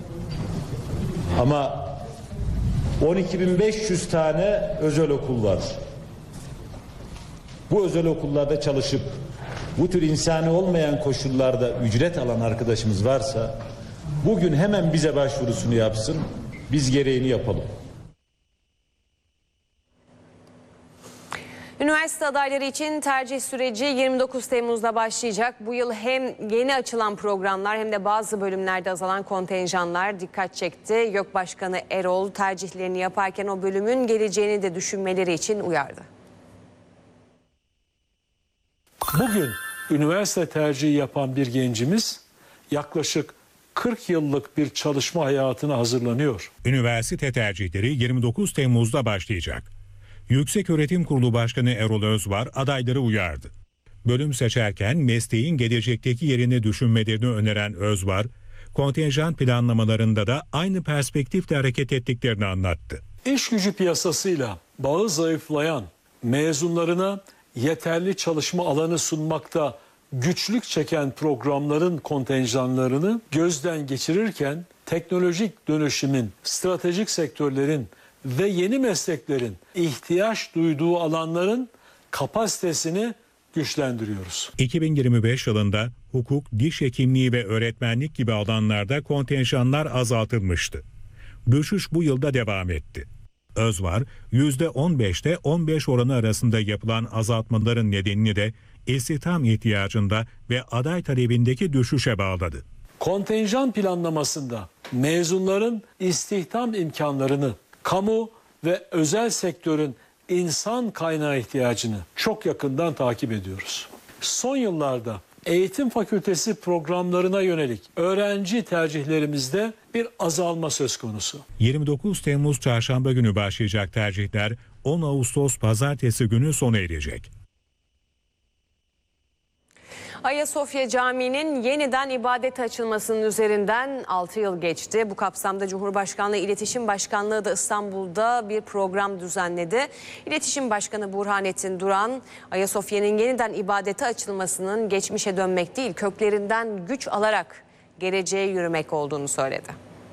Ama 12.500 tane özel okul var. Bu özel okullarda çalışıp bu tür insani olmayan koşullarda ücret alan arkadaşımız varsa bugün hemen bize başvurusunu yapsın, biz gereğini yapalım. Üniversite adayları için tercih süreci 29 Temmuz'da başlayacak. Bu yıl hem yeni açılan programlar hem de bazı bölümlerde azalan kontenjanlar dikkat çekti. YÖK Başkanı Erol tercihlerini yaparken o bölümün geleceğini de düşünmeleri için uyardı. Bugün üniversite tercihi yapan bir gencimiz yaklaşık 40 yıllık bir çalışma hayatına hazırlanıyor. Üniversite tercihleri 29 Temmuz'da başlayacak. Yükseköğretim Kurulu Başkanı Erol Özvar adayları uyardı. Bölüm seçerken mesleğin gelecekteki yerini düşünmelerini öneren Özvar, kontenjan planlamalarında da aynı perspektifle hareket ettiklerini anlattı. İş gücü piyasasıyla bağı zayıflayan mezunlarına yeterli çalışma alanı sunmakta güçlük çeken programların kontenjanlarını gözden geçirirken teknolojik dönüşümün, stratejik sektörlerin ve yeni mesleklerin ihtiyaç duyduğu alanların kapasitesini güçlendiriyoruz. 2025 yılında hukuk, diş hekimliği ve öğretmenlik gibi alanlarda kontenjanlar azaltılmıştı. Düşüş bu yılda devam etti. Özvar, %15'te 15 oranı arasında yapılan azaltmaların nedenini de istihdam ihtiyacında ve aday talebindeki düşüşe bağladı. Kontenjan planlamasında mezunların istihdam imkanlarını, kamu ve özel sektörün insan kaynağı ihtiyacını çok yakından takip ediyoruz. Son yıllarda Eğitim fakültesi programlarına yönelik öğrenci tercihlerimizde bir azalma söz konusu. 29 Temmuz Çarşamba günü başlayacak tercihler 10 Ağustos Pazartesi günü sona erecek. Ayasofya Camii'nin yeniden ibadete açılmasının üzerinden 6 yıl geçti. Bu kapsamda Cumhurbaşkanlığı İletişim Başkanlığı da İstanbul'da bir program düzenledi. İletişim Başkanı Burhanettin Duran, Ayasofya'nın yeniden ibadete açılmasının geçmişe dönmek değil, köklerinden güç alarak geleceğe yürümek olduğunu söyledi.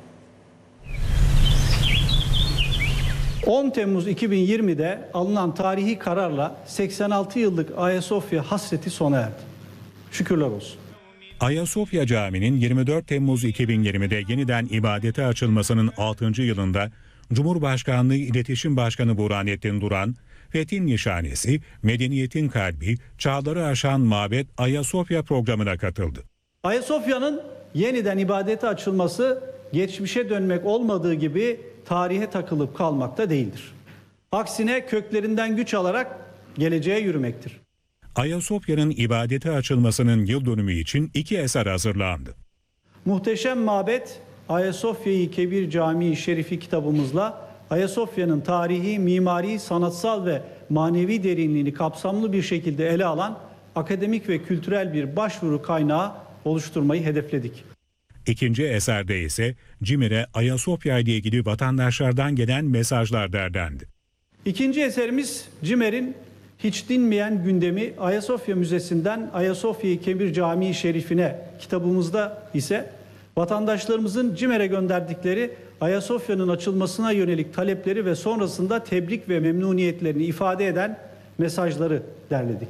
10 Temmuz 2020'de alınan tarihi kararla 86 yıllık Ayasofya hasreti sona erdi. Şükürler olsun. Ayasofya Camii'nin 24 Temmuz 2020'de yeniden ibadete açılmasının 6. yılında Cumhurbaşkanlığı İletişim Başkanı Burhanettin Duran, Fethin Nişanesi, Medeniyetin Kalbi, Çağları Aşan Mabet Ayasofya programına katıldı. Ayasofya'nın yeniden ibadete açılması geçmişe dönmek olmadığı gibi tarihe takılıp kalmakta değildir. Aksine köklerinden güç alarak geleceğe yürümektir. Ayasofya'nın ibadete açılmasının yıl dönümü için 2 eser hazırlandı. Muhteşem Mabet Ayasofya-i Kebir Camii Şerifi kitabımızla Ayasofya'nın tarihi, mimari, sanatsal ve manevi derinliğini kapsamlı bir şekilde ele alan akademik ve kültürel bir başvuru kaynağı oluşturmayı hedefledik. İkinci eserde ise CİMER'e Ayasofya ile ilgili vatandaşlardan gelen mesajlar derlendi. İkinci eserimiz CİMER'in hiç dinmeyen gündemi Ayasofya Müzesi'nden Ayasofya-i Kebir Camii Şerifi'ne kitabımızda ise vatandaşlarımızın CİMER'e gönderdikleri Ayasofya'nın açılmasına yönelik talepleri ve sonrasında tebrik ve memnuniyetlerini ifade eden mesajları derledik.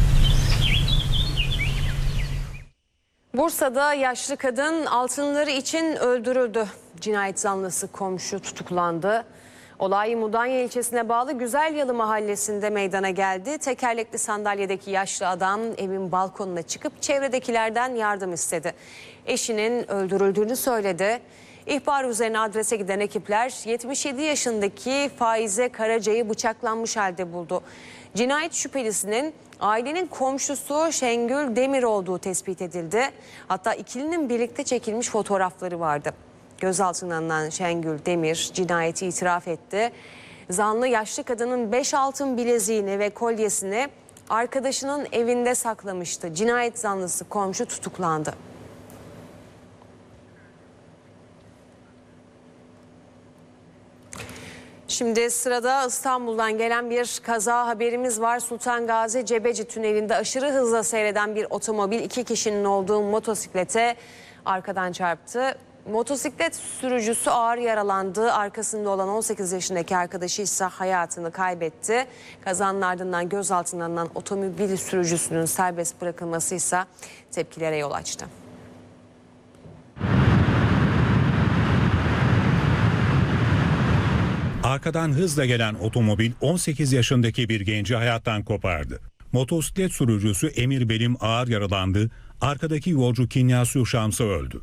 Bursa'da yaşlı kadın altınları için öldürüldü. Cinayet zanlısı komşu tutuklandı. Olay Mudanya ilçesine bağlı Güzelyalı mahallesinde meydana geldi. Tekerlekli sandalyedeki yaşlı adam evin balkonuna çıkıp çevredekilerden yardım istedi. Eşinin öldürüldüğünü söyledi. İhbar üzerine adrese giden ekipler 77 yaşındaki Faize Karaca'yı bıçaklanmış halde buldu. Cinayet şüphelisinin ailenin komşusu Şengül Demir olduğu tespit edildi. Hatta ikilinin birlikte çekilmiş fotoğrafları vardı. Gözaltına alınan Şengül Demir cinayeti itiraf etti. Zanlı yaşlı kadının 5 altın bileziğini ve kolyesini arkadaşının evinde saklamıştı. Cinayet zanlısı komşu tutuklandı. Şimdi sırada İstanbul'dan gelen bir kaza haberimiz var. Sultan Gazi Cebeci Tüneli'nde aşırı hızla seyreden bir otomobil 2 kişinin olduğu motosiklete arkadan çarptı. Motosiklet sürücüsü ağır yaralandı. Arkasında olan 18 yaşındaki arkadaşı ise hayatını kaybetti. Kazanın ardından gözaltına alınan otomobil sürücüsünün serbest bırakılması ise tepkilere yol açtı. Arkadan hızla gelen otomobil 18 yaşındaki bir genci hayattan kopardı. Motosiklet sürücüsü Emir Belim ağır yaralandı. Arkadaki yolcu Kinyasu Şamsı öldü.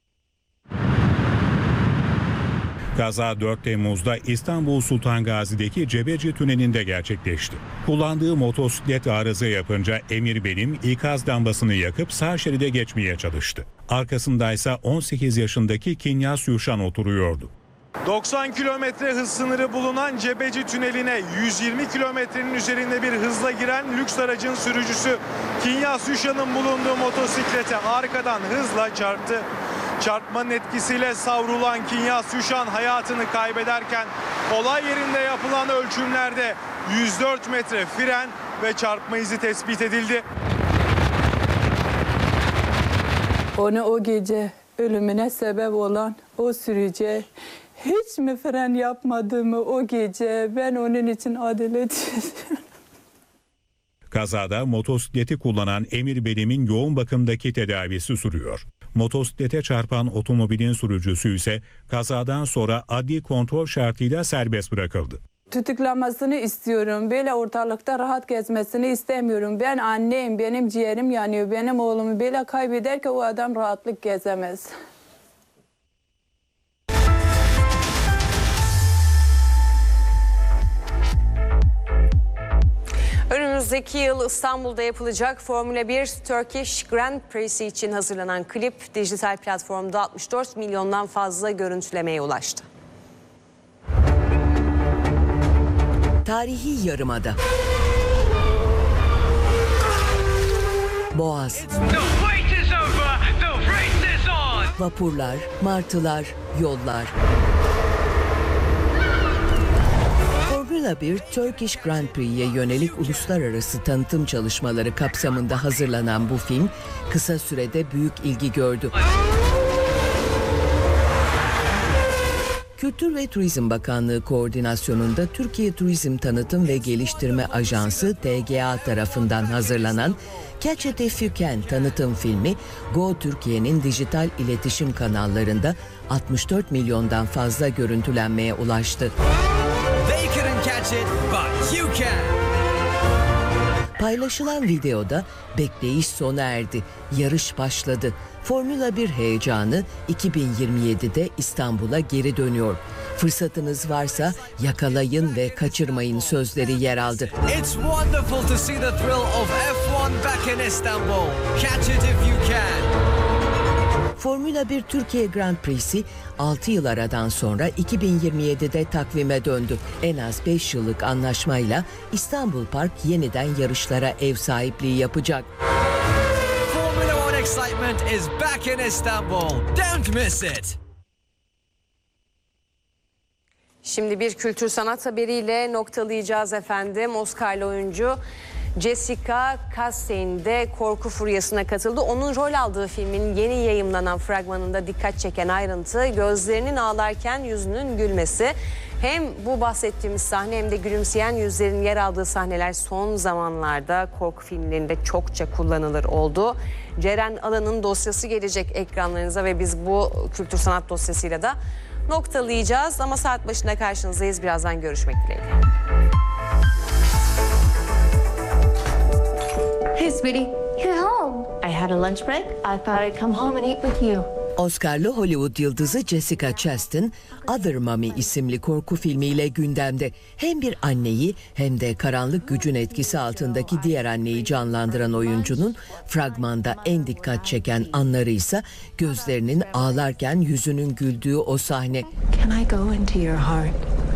Kaza 4 Temmuz'da İstanbul Sultan Gazi'deki Cebeci Tüneli'nde gerçekleşti. Kullandığı motosiklet arıza yapınca Emir Belim ikaz lambasını yakıp sağ şeride geçmeye çalıştı. Arkasındaysa 18 yaşındaki Kinyas Yuşan oturuyordu. 90 kilometre hız sınırı bulunan Cebeci Tüneli'ne 120 kilometrenin üzerinde bir hızla giren lüks aracın sürücüsü Kinyas Yuşan'ın bulunduğu motosiklete arkadan hızla çarptı. Çarpmanın etkisiyle savrulan Kinyas Yuşan hayatını kaybederken olay yerinde yapılan ölçümlerde 104 metre fren ve çarpma izi tespit edildi. Onu o gece ölümüne sebep olan o sürücü hiç mi fren yapmadığımı o gece ben onun için adalet istiyorum. Kazada motosikleti kullanan Emir Belim'in yoğun bakımdaki tedavisi sürüyor. Motosiklete çarpan otomobilin sürücüsü ise kazadan sonra adli kontrol şartıyla serbest bırakıldı. Tutuklamasını istiyorum. Böyle ortalıkta rahat gezmesini istemiyorum. Ben anneyim, benim ciğerim yanıyor. Benim oğlumu böyle kaybederken o adam rahatlık gezemez. Önümüzde Önümüzdeki yıl İstanbul'da yapılacak Formula 1 Turkish Grand Prix'si için hazırlanan klip dijital platformda 64 milyondan fazla görüntülemeye ulaştı. Tarihi Yarımada. Boğaz. Vapurlar, martılar, yollar. Formula 1 Turkish Grand Prix'ye yönelik uluslararası tanıtım çalışmaları kapsamında hazırlanan bu film kısa sürede büyük ilgi gördü. Kültür ve Turizm Bakanlığı koordinasyonunda Türkiye Turizm Tanıtım ve Geliştirme Ajansı TGA tarafından hazırlanan Catch It If You Can tanıtım filmi Go Türkiye'nin dijital iletişim kanallarında 64 milyondan fazla görüntülenmeye ulaştı. They couldn't catch it, but you can. Paylaşılan videoda bekleyiş sona erdi, yarış başladı. Formula 1 heyecanı 2027'de İstanbul'a geri dönüyor. Fırsatınız varsa yakalayın ve kaçırmayın sözleri yer aldı. It's wonderful to see the thrill of F1 back in Istanbul. Catch it if you can. Formula 1 Türkiye Grand Prix'si 6 yıl aradan sonra 2027'de takvime döndü. En az 5 yıllık anlaşmayla İstanbul Park yeniden yarışlara ev sahipliği yapacak. Formula 1 excitement is back in Istanbul. Don't miss it. Şimdi bir kültür sanat haberiyle noktalayacağız efendim. Oscar'lı oyuncu Jessica Chastain de korku furyasına katıldı. Onun rol aldığı filmin yeni yayımlanan fragmanında dikkat çeken ayrıntı gözlerinin ağlarken yüzünün gülmesi. Hem bu bahsettiğimiz sahne hem de gülümseyen yüzlerin yer aldığı sahneler son zamanlarda korku filmlerinde çokça kullanılır oldu. Ceren Alan'ın dosyası gelecek ekranlarınıza ve biz bu kültür sanat dosyasıyla da noktalayacağız. Ama saat başında karşınızdayız. Birazdan görüşmek dileğiyle. Hey, sweetie, you're home. I had a lunch break. I thought I'd come home and eat with you. Oscar'lı Hollywood yıldızı Jessica Chastain, Other Mommy isimli korku filmiyle gündemde. Hem bir anneyi hem de karanlık gücün etkisi altındaki diğer anneyi canlandıran oyuncunun fragmanda en dikkat çeken anları ise gözlerinin ağlarken yüzünün güldüğü o sahne. Can I go into your heart?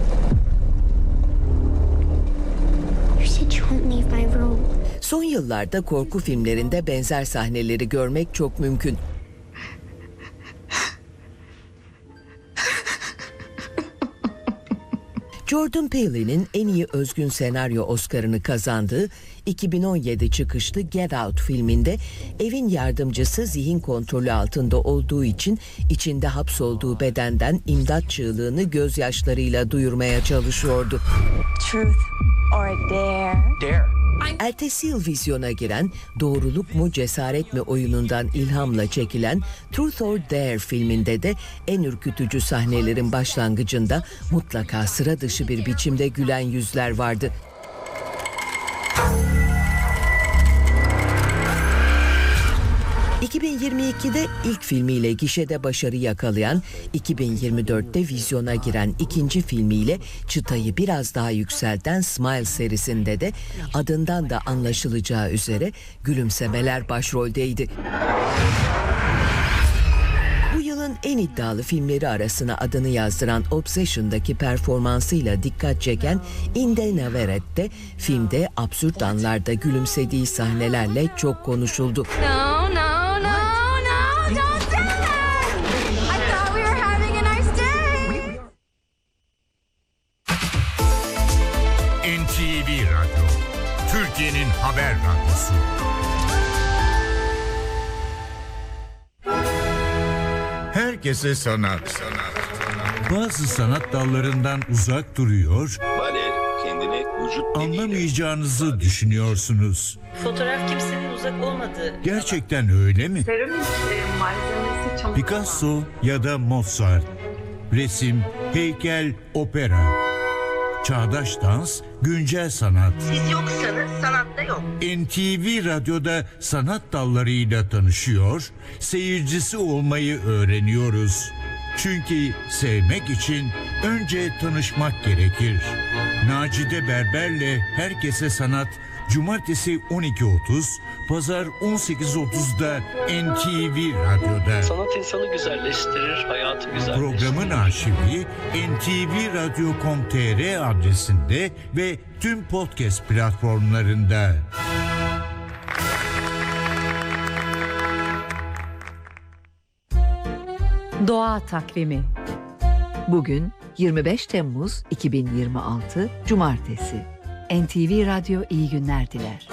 You said you won't leave my room. Son yıllarda korku filmlerinde benzer sahneleri görmek çok mümkün. Jordan Peele'nin en iyi özgün senaryo Oscar'ını kazandığı 2017 çıkışlı Get Out filminde evin yardımcısı zihin kontrolü altında olduğu için içinde hapsolduğu bedenden imdat çığlığını gözyaşlarıyla duyurmaya çalışıyordu. Truth or dare? Dare. Ertesi yıl vizyona giren Doğruluk mu Cesaret mi oyunundan ilhamla çekilen Truth or Dare filminde de en ürkütücü sahnelerin başlangıcında mutlaka sıra dışı bir biçimde gülen yüzler vardı. ...2022'de ilk filmiyle gişede başarı yakalayan... ...2024'te vizyona giren ikinci filmiyle... ...çıtayı biraz daha yükselten Smile serisinde de... ...adından da anlaşılacağı üzere... ...gülümsemeler başroldeydi. Bu yılın en iddialı filmleri arasına adını yazdıran Obsession'daki performansıyla dikkat çeken Inde Navaret de filmde absürt anlarda gülümsediği sahnelerle çok konuşuldu. No, don't do that! I thought we were having a nice day. NTV Radyo, Türkiye'nin haber radyosu. Herkese sanat. Bazı sanat dallarından uzak duruyor, anlamayacağınızı düşünüyorsunuz. Fotoğraf kimsenin uzak olmadığı. Gerçekten öyle mi? Seramik malzemesi çamur. Picasso ya da Mozart, resim, heykel, opera, çağdaş dans, güncel sanat. Siz yoksanız sanatta yok. NTV Radyo'da sanat dallarıyla tanışıyor, seyircisi olmayı öğreniyoruz. Çünkü sevmek için önce tanışmak gerekir. Nacide Berber'le Herkese Sanat, Cumartesi 12.30, Pazar 18.30'da NTV Radyo'da. Sanat insanı güzelleştirir, hayatı güzelleştirir. Programın arşivi ntvradyo.com.tr adresinde ve tüm podcast platformlarında. Doğa Takvimi. Bugün 25 Temmuz 2026 Cumartesi. NTV Radyo iyi günler diler.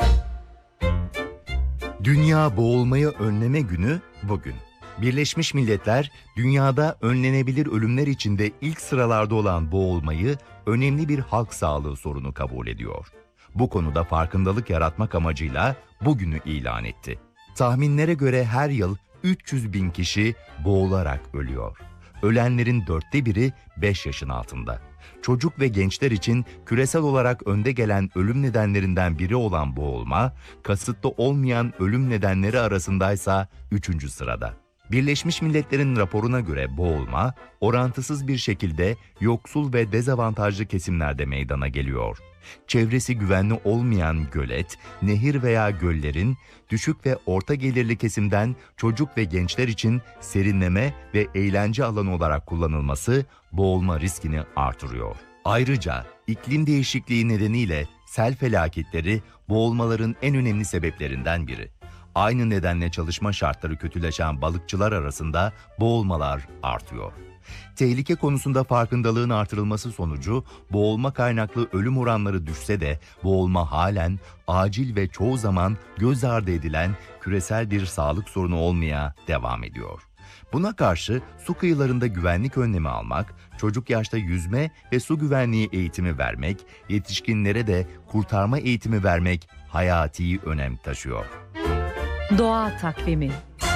Dünya Boğulmayı Önleme Günü bugün. Birleşmiş Milletler, dünyada önlenebilir ölümler içinde ilk sıralarda olan boğulmayı önemli bir halk sağlığı sorunu kabul ediyor. Bu konuda farkındalık yaratmak amacıyla bugünü ilan etti. Tahminlere göre her yıl 300 bin kişi boğularak ölüyor. Ölenlerin 1/4 5 yaşın altında. Çocuk ve gençler için küresel olarak önde gelen ölüm nedenlerinden biri olan boğulma, kasıtlı olmayan ölüm nedenleri arasındaysa 3. sırada. Birleşmiş Milletler'in raporuna göre boğulma, orantısız bir şekilde yoksul ve dezavantajlı kesimlerde meydana geliyor. Çevresi güvenli olmayan gölet, nehir veya göllerin düşük ve orta gelirli kesimden çocuk ve gençler için serinleme ve eğlence alanı olarak kullanılması boğulma riskini artırıyor. Ayrıca iklim değişikliği nedeniyle sel felaketleri boğulmaların en önemli sebeplerinden biri. Aynı nedenle çalışma şartları kötüleşen balıkçılar arasında boğulmalar artıyor. Tehlike konusunda farkındalığın artırılması sonucu boğulma kaynaklı ölüm oranları düşse de boğulma halen acil ve çoğu zaman göz ardı edilen küresel bir sağlık sorunu olmaya devam ediyor. Buna karşı su kıyılarında güvenlik önlemi almak, çocuk yaşta yüzme ve su güvenliği eğitimi vermek, yetişkinlere de kurtarma eğitimi vermek hayati önem taşıyor. Doğa Takvimi.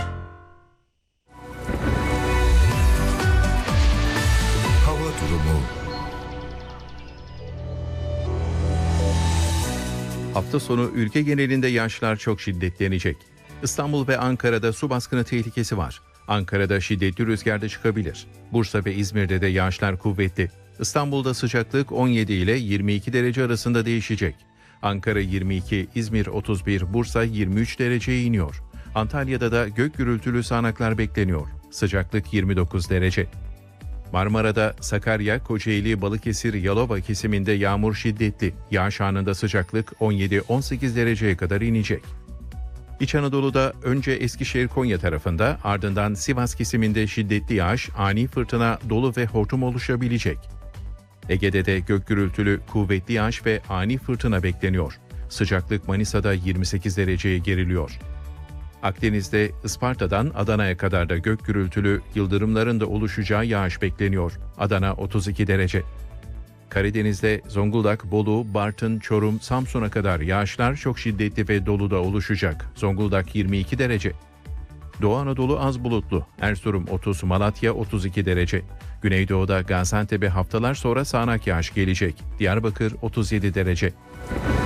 Hava durumu. Hafta sonu ülke genelinde yağışlar çok şiddetlenecek. İstanbul ve Ankara'da su baskını tehlikesi var. Ankara'da şiddetli rüzgar da çıkabilir. Bursa ve İzmir'de de yağışlar kuvvetli. İstanbul'da sıcaklık 17 ile 22 derece arasında değişecek. Ankara 22, İzmir 31, Bursa 23 dereceye iniyor. Antalya'da da gök gürültülü sağanaklar bekleniyor. Sıcaklık 29 derece. Marmara'da Sakarya, Kocaeli, Balıkesir, Yalova kesiminde yağmur şiddetli. Yağış anında sıcaklık 17-18 dereceye kadar inecek. İç Anadolu'da önce Eskişehir, Konya tarafında, ardından Sivas kesiminde şiddetli yağış, ani fırtına, dolu ve hortum oluşabilecek. Ege'de de gök gürültülü, kuvvetli yağış ve ani fırtına bekleniyor. Sıcaklık Manisa'da 28 dereceye geriliyor. Akdeniz'de Isparta'dan Adana'ya kadar da gök gürültülü, yıldırımların da oluşacağı yağış bekleniyor. Adana 32 derece. Karadeniz'de Zonguldak, Bolu, Bartın, Çorum, Samsun'a kadar yağışlar çok şiddetli ve dolu da oluşacak. Zonguldak 22 derece. Doğu Anadolu az bulutlu. Erzurum 30, Malatya 32 derece. Güneydoğu'da Gaziantep'e haftalar sonra sağanak yağış gelecek. Diyarbakır 37 derece.